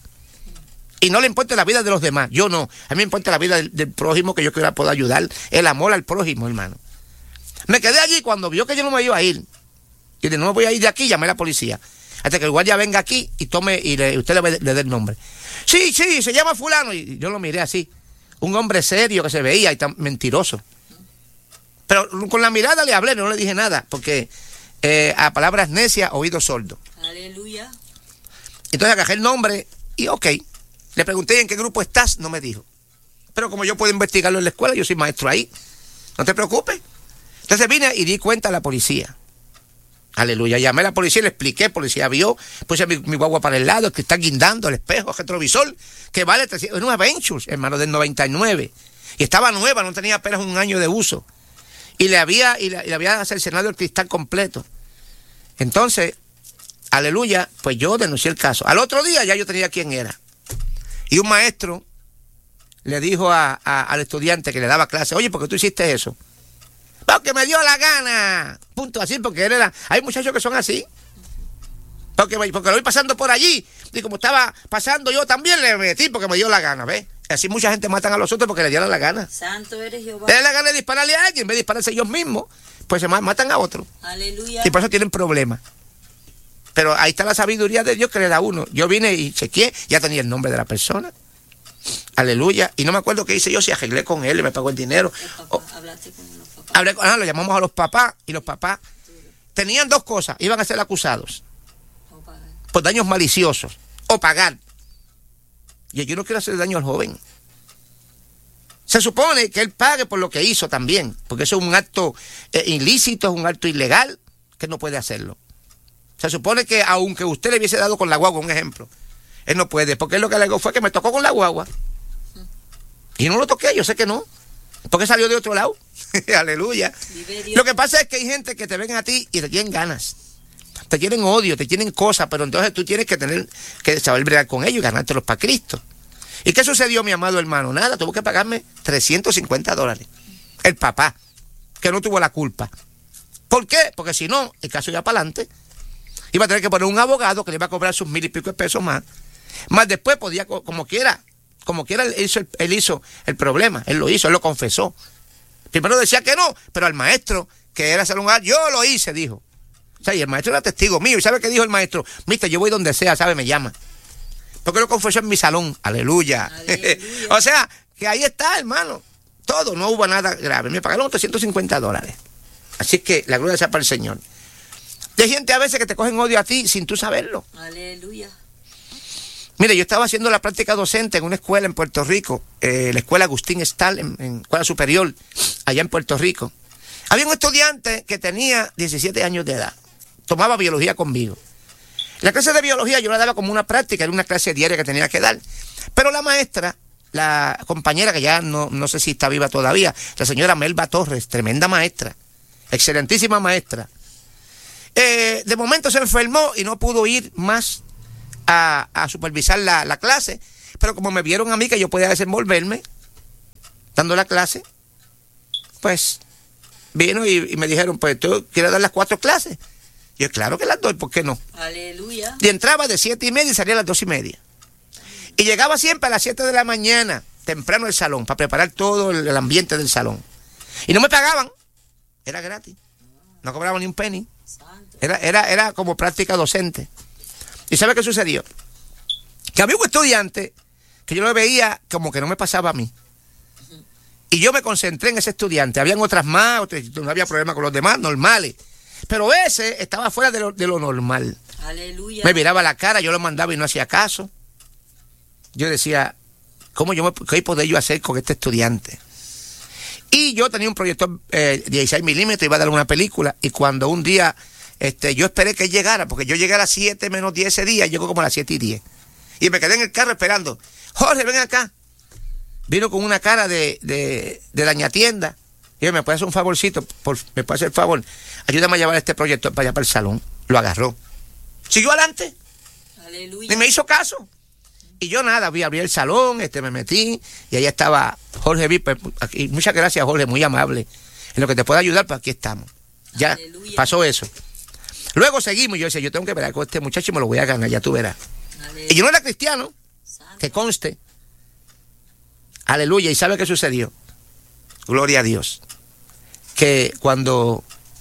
A: Y no le importa la vida de los demás. Yo no. A mí me importa la vida del, del prójimo, que yo quiera poder ayudar. El amor al prójimo, hermano. Me quedé allí cuando vio que yo no me iba a ir. Y de no me voy a ir de aquí, llamé a la policía. Hasta que el guardia venga aquí y tome y le, usted le, le dé el nombre. Sí, sí, se llama fulano. Y yo lo miré así. Un hombre serio que se veía y tan mentiroso. Pero con la mirada le hablé, no le dije nada, porque eh, a palabras necias, oído sordo.
B: Aleluya.
A: Entonces agarré el nombre y ok. Le pregunté en qué grupo estás, no me dijo. Pero como yo puedo investigarlo en la escuela, yo soy maestro ahí. No te preocupes. Entonces vine y di cuenta a la policía. Aleluya. Llamé a la policía y le expliqué, policía vio, puse mi, mi guagua para el lado, que está guindando el espejo, el retrovisor, que vale trescientos, es una Ventures, hermano, del noventa y nueve. Y estaba nueva, no tenía apenas un año de uso. Y le había, y le, y le había cercenado el cristal completo. Entonces, aleluya, pues yo denuncié el caso. Al otro día ya yo tenía quién era. Y un maestro le dijo a, a, al estudiante que le daba clase, oye, ¿por qué tú hiciste eso? Porque me dio la gana. Punto, así, porque él era... Hay muchachos que son así. Porque, porque lo vi pasando por allí. Y como estaba pasando yo también le metí porque me dio la gana, ¿ves? Así mucha gente matan a los otros porque le dieron la gana.
B: Santo eres Jehová.
A: Le dan la gana de dispararle a alguien, en vez de dispararse ellos mismos, pues se matan a otro.
B: Aleluya.
A: Y por eso tienen problemas. Pero ahí está la sabiduría de Dios que le da a uno. Yo vine y chequeé, ya tenía el nombre de la persona. Aleluya. Y no me acuerdo qué hice yo, si arreglé con él y me pagó el dinero.
B: El papá,
A: o,
B: hablaste con los papás.
A: Hablé, ah, lo llamamos a los papás y los papás tenían dos cosas. Iban a ser acusados por daños maliciosos o pagar. Y yo no quiero hacer daño al joven. Se supone que él pague por lo que hizo también, porque eso es un acto eh, ilícito, es un acto ilegal, que no puede hacerlo. Se supone que aunque usted le hubiese dado con la guagua, un ejemplo, él no puede, porque él lo que alegó fue que me tocó con la guagua. Y no lo toqué, yo sé que no, porque salió de otro lado. Aleluya. Lo que pasa es que hay gente que te ven a ti y te tienen ganas. Te tienen odio, te tienen cosas, pero entonces tú tienes que tener que saber bregar con ellos y ganártelos para Cristo. ¿Y qué sucedió, mi amado hermano? Nada, tuvo que pagarme trescientos cincuenta dólares. El papá, que no tuvo la culpa. ¿Por qué? Porque si no, el caso iba para adelante. Iba a tener que poner un abogado que le iba a cobrar sus mil y pico de pesos más. Más después podía, como quiera, como quiera, él hizo, él hizo el problema. Él lo hizo, él lo confesó. Primero decía que no, pero al maestro, que era salón, yo lo hice, dijo. O sea, y el maestro era testigo mío. ¿Y sabe qué dijo el maestro? Mister, yo voy donde sea, ¿sabe? Me llama. Porque lo confesó en mi salón. Aleluya. Aleluya. O sea, que ahí está, hermano. Todo, no hubo nada grave. Me pagaron trescientos cincuenta dólares. Así que la gloria sea para el Señor. Hay gente a veces que te cogen odio a ti sin tú saberlo.
B: Aleluya.
A: Mire, yo estaba haciendo la práctica docente en una escuela en Puerto Rico, eh, la escuela Agustín Stahl, en, en escuela superior, allá en Puerto Rico. Había un estudiante que tenía diecisiete años de edad. Tomaba biología conmigo. La clase de biología yo la daba como una práctica, era una clase diaria que tenía que dar. Pero la maestra, la compañera que ya no, no sé si está viva todavía, la señora Melba Torres, tremenda maestra, excelentísima maestra. Eh, de momento se enfermó y no pudo ir más a, a supervisar la, la clase. Pero como me vieron a mí que yo podía desenvolverme dando la clase, pues vino y, y me dijeron, pues tú quieres dar las cuatro clases. Yo, claro que las doy, ¿por qué no?
B: Aleluya.
A: Y entraba de siete y media y salía a las dos y media. Y llegaba siempre a las siete de la mañana, temprano al salón, para preparar todo el, el ambiente del salón. Y no me pagaban, era gratis. No cobraban ni un penny. Era, era, era como práctica docente. ¿Y sabe qué sucedió? Que había un estudiante que yo lo veía como que no me pasaba a mí. Y yo me concentré en ese estudiante. Habían otras más, otras, no había problema con los demás, normales. Pero ese estaba fuera de lo, de lo normal.
B: Aleluya.
A: Me miraba la cara, yo lo mandaba y no hacía caso. Yo decía, ¿cómo yo me, qué podía yo hacer con este estudiante? Y yo tenía un proyector eh, dieciséis milímetros, iba a dar una película. Y cuando un día, este, yo esperé que él llegara, porque yo llegué a las siete menos diez ese día, llegó como a las siete y diez. Y me quedé en el carro esperando. Jorge, ven acá. Vino con una cara de, de, de dañatienda. Y yo, ¿me puede hacer un favorcito? Por, ¿Me puede hacer el favor? Ayúdame a llevar este proyector para allá para el salón. Lo agarró. Siguió adelante.
B: Aleluya.
A: Y me hizo caso. Y yo nada, vi abrí el salón, este, me metí, y ahí estaba Jorge Viper. Aquí, muchas gracias, Jorge, muy amable. En lo que te pueda ayudar, pues aquí estamos. Ya Aleluya. Pasó eso. Luego seguimos, y yo decía, yo tengo que ver con este muchacho y me lo voy a ganar, ya tú verás. Aleluya. Y yo no era cristiano, Santo. Que conste. Aleluya. ¿Y sabe qué sucedió? Gloria a Dios. Que cuando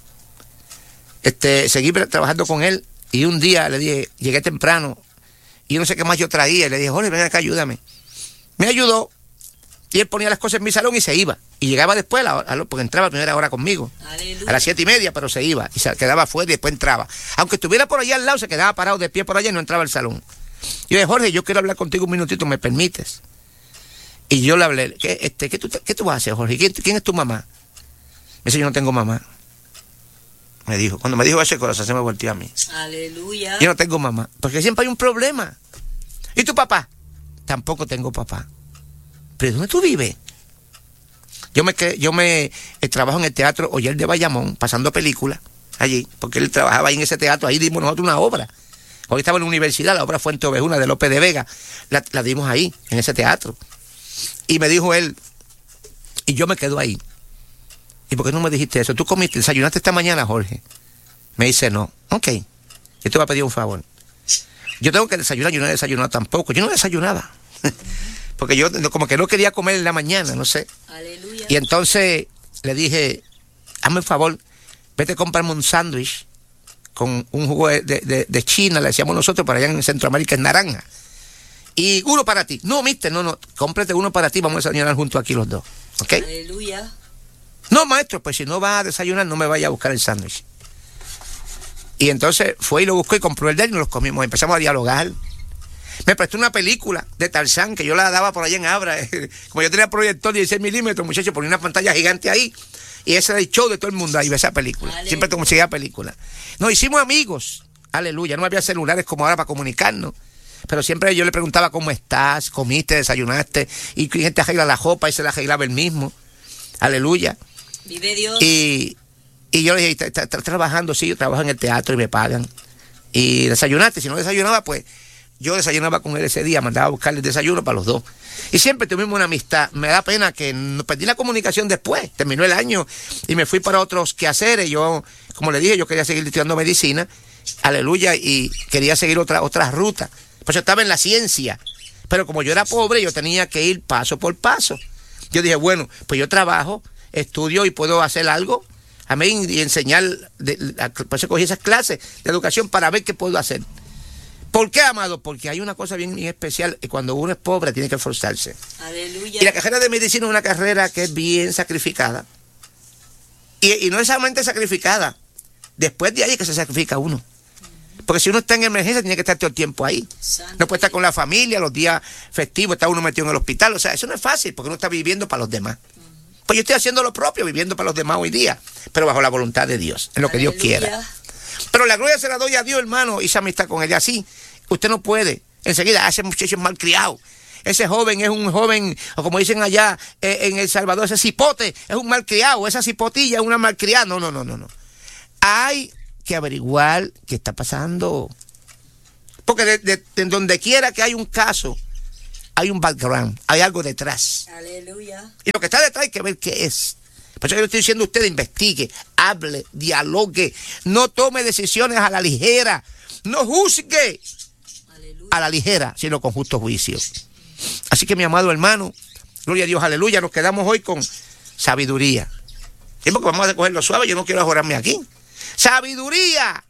A: este, seguí trabajando con él, y un día le dije, llegué temprano, y yo no sé qué más yo traía, y le dije, Jorge, ven acá, ayúdame. Me ayudó, y él ponía las cosas en mi salón y se iba. Y llegaba después, a la, porque entraba a primera hora conmigo. Aleluya. A las siete y media, pero se iba, y se quedaba afuera y después entraba. Aunque estuviera por allá al lado, se quedaba parado de pie por allá y no entraba al salón. Y yo dije, Jorge, yo quiero hablar contigo un minutito, ¿me permites? Y yo le hablé, ¿qué, este, ¿qué, tú, qué tú vas a hacer, Jorge? ¿Quién, ¿Quién es tu mamá? Me dice, yo no tengo mamá. Me dijo, cuando me dijo eso, el corazón se me volteó a mí.
B: Aleluya.
A: Yo no tengo mamá, porque siempre hay un problema. ¿Y tu papá? Tampoco tengo papá. ¿Pero dónde tú vives? Yo me, yo me eh, trabajo en el teatro Oyer de Bayamón, pasando películas allí, porque él trabajaba ahí en ese teatro, ahí dimos nosotros una obra. Hoy estaba en la universidad, la obra Fuente Ovejuna de López de Vega, la, la dimos ahí, en ese teatro. Y me dijo él, y yo me quedo ahí. ¿Y por qué no me dijiste eso? ¿Tú comiste, desayunaste esta mañana, Jorge? Me dice, no. Ok, yo te voy a pedir un favor. Yo tengo que desayunar, yo no he desayunado tampoco. Yo no desayunaba. Porque yo como que no quería comer en la mañana, no sé.
B: Aleluya.
A: Y entonces le dije, hazme un favor, vete a comprarme un sándwich con un jugo de, de, de China, le decíamos nosotros, para allá en Centroamérica es naranja. Y uno para ti. No, mister, no, no, cómprate uno para ti, vamos a desayunar juntos aquí los dos. ¿Ok?
B: Aleluya. No,
A: maestro, pues si no vas a desayunar, no me vaya a buscar el sándwich. Y entonces fue y lo buscó y compró el de él y nos los comimos. Empezamos a dialogar. Me prestó una película de Tarzán que yo la daba por allá en Abra. Como yo tenía proyector dieciséis milímetros, muchachos, ponía una pantalla gigante ahí. Y ese era el show de todo el mundo ahí, esa película. Aleluya. Siempre conseguía película. Nos hicimos amigos. Aleluya. No había celulares como ahora para comunicarnos. Pero siempre yo le preguntaba cómo estás, comiste, desayunaste. Y gente arregla la ropa y se la arreglaba él mismo. Aleluya.
B: Vive Dios.
A: Y, y yo le dije, ¿estás trabajando? Sí, yo trabajo en el teatro y me pagan. Y desayunaste. Si no desayunaba, pues yo desayunaba con él ese día, mandaba a buscarle el desayuno para los dos. Y siempre tuvimos una amistad. Me da pena que no, perdí la comunicación después. Terminó el año y me fui para otros quehaceres. Yo, como le dije, yo quería seguir estudiando medicina. Aleluya. Y quería seguir otra, otras rutas. Pues yo estaba en la ciencia. Pero como yo era pobre, yo tenía que ir paso por paso. Yo dije, bueno, pues yo trabajo, estudio y puedo hacer algo. Amén. Y enseñar. De, de, por eso cogí esas clases de educación para ver qué puedo hacer. ¿Por qué, amado? Porque hay una cosa bien, bien especial. Y cuando uno es pobre, tiene que esforzarse.
B: Aleluya.
A: Y la carrera de medicina es una carrera que es bien sacrificada. Y, y no es solamente sacrificada. Después de ahí es que se sacrifica uno. Porque si uno está en emergencia, tiene que estar todo el tiempo ahí. Santo. No puede estar con la familia, los días festivos, está uno metido en el hospital. O sea, eso no es fácil, porque uno está viviendo para los demás. Uh-huh. Pues yo estoy haciendo lo propio, viviendo para los demás hoy día, pero bajo la voluntad de Dios, en lo que Aleluya. Dios quiera. Pero la gloria se la doy a Dios, hermano, y esa amistad con ella. Así, usted no puede. Enseguida, ese muchacho es malcriado. Ese joven es un joven, o como dicen allá eh, en El Salvador, ese cipote es un malcriado. Esa cipotilla es una malcriada. No, no, no, no, no. Hay que averiguar qué está pasando. Porque de, de, de donde quiera que hay un caso, hay un background, hay algo detrás.
B: Aleluya.
A: Y lo que está detrás hay que ver qué es. Por eso yo le estoy diciendo a usted, investigue, hable, dialogue, no tome decisiones a la ligera, no juzgue aleluya. A la ligera, sino con justo juicio. Así que mi amado hermano, gloria a Dios, aleluya, nos quedamos hoy con sabiduría. ¿Sí? Porque vamos a cogerlo suave, yo no quiero ajorarme aquí. Sabiduría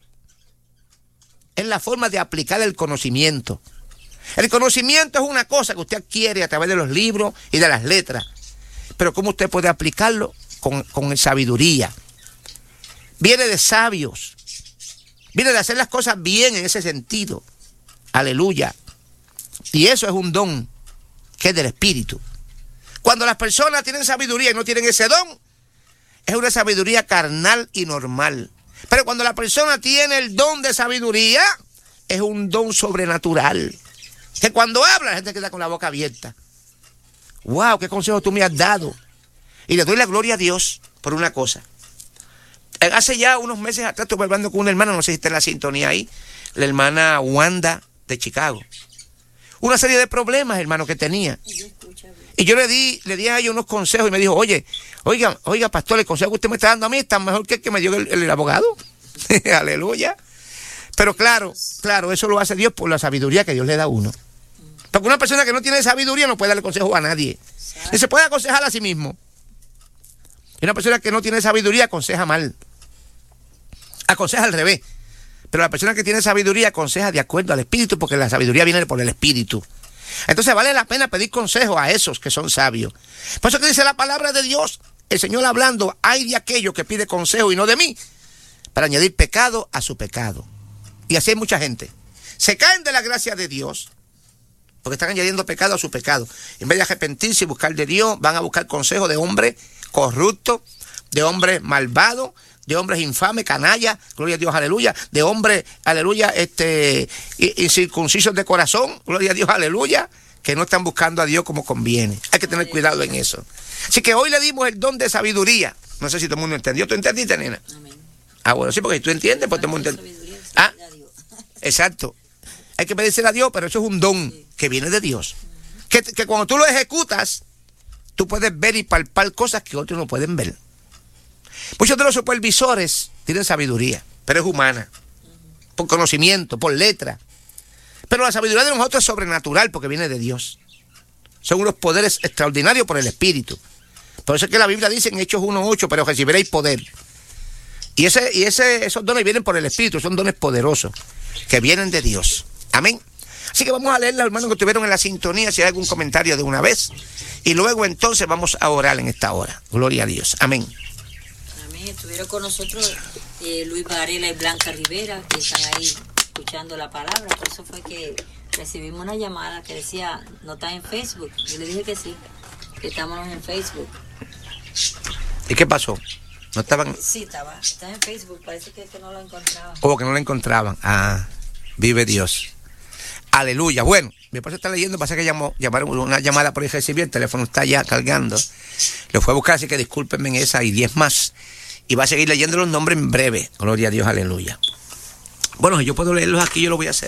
A: es la forma de aplicar el conocimiento. El conocimiento es una cosa que usted adquiere a través de los libros y de las letras. Pero ¿cómo usted puede aplicarlo? Con, con sabiduría. Viene de sabios. Viene de hacer las cosas bien en ese sentido. Aleluya. Y eso es un don que es del Espíritu. Cuando las personas tienen sabiduría y no tienen ese don, es una sabiduría carnal y normal. Pero cuando la persona tiene el don de sabiduría, es un don sobrenatural. Que cuando habla, la gente queda con la boca abierta. ¡Wow! ¿Qué consejo tú me has dado? Y le doy la gloria a Dios por una cosa. Hace ya unos meses atrás estuve hablando con una hermana, no sé si está en la sintonía ahí, la hermana Wanda de Chicago. Una serie de problemas, hermano, que tenía. Y yo le di, le di a ella unos consejos y me dijo, oye, oiga, oiga, pastor, el consejo que usted me está dando a mí está mejor que el que me dio el, el, el abogado. Aleluya. Pero claro, claro, eso lo hace Dios por la sabiduría que Dios le da a uno. Porque una persona que no tiene sabiduría no puede darle consejo a nadie. Y se puede aconsejar a sí mismo. Y una persona que no tiene sabiduría aconseja mal. Aconseja al revés. Pero la persona que tiene sabiduría aconseja de acuerdo al Espíritu, porque la sabiduría viene por el Espíritu. Entonces vale la pena pedir consejo a esos que son sabios. Por eso que dice la palabra de Dios, el Señor hablando, hay de aquello que pide consejo y no de mí, para añadir pecado a su pecado. Y así hay mucha gente. Se caen de la gracia de Dios, porque están añadiendo pecado a su pecado. En vez de arrepentirse y buscar de Dios, van a buscar consejo de hombres corruptos, de hombres malvados, de hombres infames, canallas, gloria a Dios, aleluya, de hombres, aleluya, este, incircuncisos de corazón, gloria a Dios, aleluya, que no están buscando a Dios como conviene. Hay que tener cuidado en eso. Así que hoy le dimos el don de sabiduría. No sé si todo el mundo entendió. ¿Tú entendiste, nena? Amén. Ah, bueno, sí, porque si tú entiendes, pues todo el mundo entiende. Ah, exacto. Hay que pedirse a Dios, pero eso es un don sí. que viene de Dios. Que, que cuando tú lo ejecutas, tú puedes ver y palpar cosas que otros no pueden ver. Muchos de los supervisores tienen sabiduría, pero es humana, por conocimiento, por letra. Pero la sabiduría de nosotros es sobrenatural porque viene de Dios. Son unos poderes extraordinarios por el Espíritu. Por eso es que la Biblia dice en Hechos uno ocho, pero recibiréis poder. Y, ese, y ese, esos dones vienen por el Espíritu, son dones poderosos que vienen de Dios. Amén. Así que vamos a leer, hermanos, que estuvieron en la sintonía, si hay algún comentario de una vez. Y luego entonces vamos a orar en esta hora. Gloria a Dios. Amén.
B: Amén. Estuvieron con nosotros eh, Luis Varela y Blanca Rivera, que están ahí escuchando la palabra. Por eso fue que recibimos una llamada que decía, ¿no está en Facebook? Yo le dije que sí, que estamos en Facebook.
A: ¿Y qué pasó? ¿No estaban?
B: Sí, estaba. Está en Facebook. Parece que, que no lo encontraban.
A: ¿Cómo que no lo encontraban? Ah, vive Dios. Aleluya. Bueno, mi esposa está leyendo, pasa que llamó, llamaron una llamada por ahí, recibí, el teléfono está ya cargando. Lo fue a buscar, así que discúlpenme en esa y diez más. Y va a seguir leyendo los nombres en breve. Gloria a Dios, aleluya. Bueno, si yo puedo leerlos aquí, yo lo voy a hacer.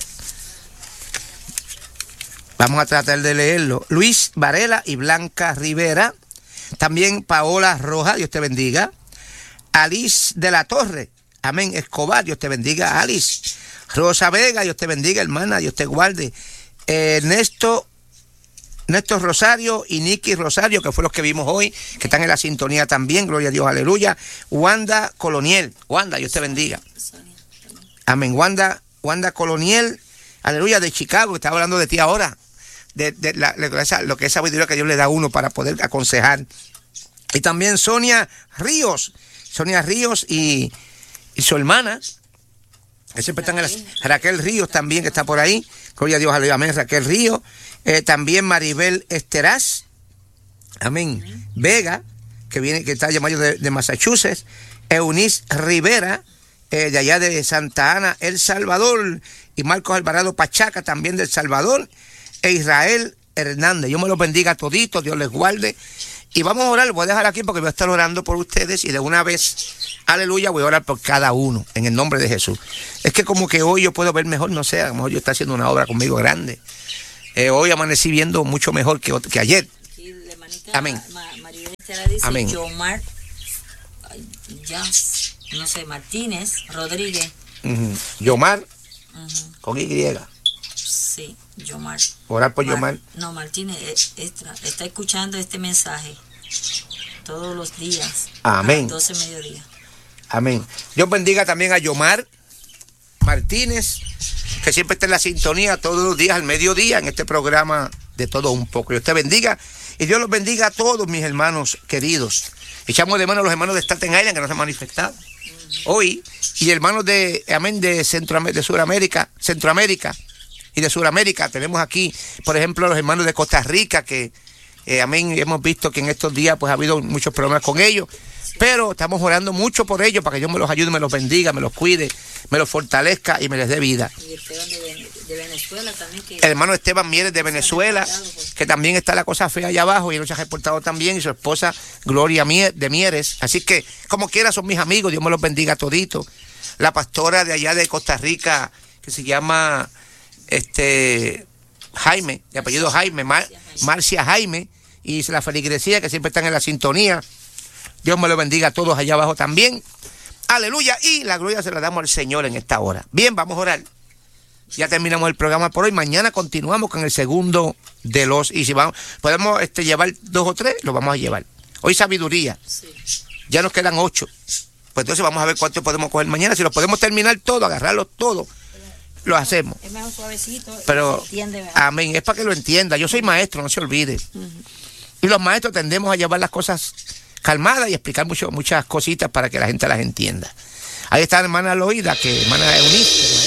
A: Vamos a tratar de leerlo. Luis Varela y Blanca Rivera. También Paola Roja, Dios te bendiga. Alice de la Torre, amén, Escobar, Dios te bendiga. Alice. Rosa Vega, Dios te bendiga, hermana, Dios te guarde. Eh, Ernesto, Néstor Rosario y Nicky Rosario, que fue los que vimos hoy, que están en la sintonía también, gloria a Dios, aleluya. Wanda Coloniel, Wanda, Dios te bendiga. Amén, Wanda, Wanda Coloniel, aleluya, de Chicago, que está hablando de ti ahora, de, de la, esa, lo que es sabiduría que Dios le da a uno para poder aconsejar. Y también Sonia Ríos, Sonia Ríos y, y su hermana, que siempre están en la, Raquel Ríos también, que está por ahí, gloria a Dios, aleluya, amén, Raquel Ríos, eh, también Maribel Esteraz, amén, amén, Vega, que viene, que está llamado de, de Massachusetts, Eunice Rivera, eh, de allá de Santa Ana, El Salvador, y Marcos Alvarado Pachaca, también del Salvador, e Israel Hernández. Yo me los bendiga a toditos, Dios les guarde, Y vamos a orar, voy a dejar aquí porque voy a estar orando por ustedes y de una vez, aleluya, voy a orar por cada uno, en el nombre de Jesús. Es que como que hoy yo puedo ver mejor, no sé, a lo mejor Dios está haciendo una obra conmigo grande. Eh, hoy amanecí viendo mucho mejor que, que ayer.
B: Aquí, hermanita,
A: amén.
B: Ma, María Estela dice,
A: amén.
B: Yomar, ya, no sé, Martínez, Rodríguez.
A: Uh-huh. Yomar,
B: uh-huh.
A: con Y.
B: Sí, Yomar.
A: Orar por
B: Mar,
A: Yomar.
B: No, Martínez está, está escuchando este mensaje todos los días.
A: Amén.
B: A las doce mediodía.
A: Amén. Dios bendiga también a Yomar Martínez, que siempre está en la sintonía todos los días al mediodía en este programa de Todo Un Poco. Dios te bendiga y Dios los bendiga a todos mis hermanos queridos. Echamos de mano a los hermanos de Staten Island que no se han manifestado uh-huh. hoy y hermanos de, amén, de, Centro, de Sudamérica, Centroamérica y de Sudamérica. Tenemos aquí, por ejemplo, los hermanos de Costa Rica que, eh, amén, hemos visto que en estos días pues ha habido muchos problemas con ellos. Pero estamos orando mucho por ellos para que Dios me los ayude, me los bendiga, me los cuide, me los fortalezca y me les dé vida.
B: Y Esteban de, de Venezuela también. Que
A: el hermano Esteban Mieres de Venezuela, que también está la cosa fea allá abajo y él se ha reportado también, y su esposa Gloria de Mieres. Así que, como quiera, son mis amigos, Dios me los bendiga todito. La pastora de allá de Costa Rica, que se llama este Jaime, de apellido Jaime, Mar, Marcia Jaime, y la feligresía que siempre están en la sintonía. Dios me lo bendiga a todos allá abajo también. Aleluya. Y la gloria se la damos al Señor en esta hora. Bien, vamos a orar. Ya terminamos el programa por hoy. Mañana continuamos con el segundo de los... Y si vamos, podemos este, llevar dos o tres, lo vamos a llevar. Hoy sabiduría. Sí. Ya nos quedan ocho. Pues entonces vamos a ver cuántos podemos coger mañana. Si los podemos terminar todo, agarrarlos todos, lo hacemos.
B: Es mejor suavecito.
A: Pero,
B: entiende,
A: amén. Es para que lo entienda. Yo soy maestro, no se olvide. Uh-huh. Y los maestros tendemos a llevar las cosas calmada y explicar mucho, muchas cositas para que la gente las entienda. Ahí está la hermana Loida, que hermana Eunice,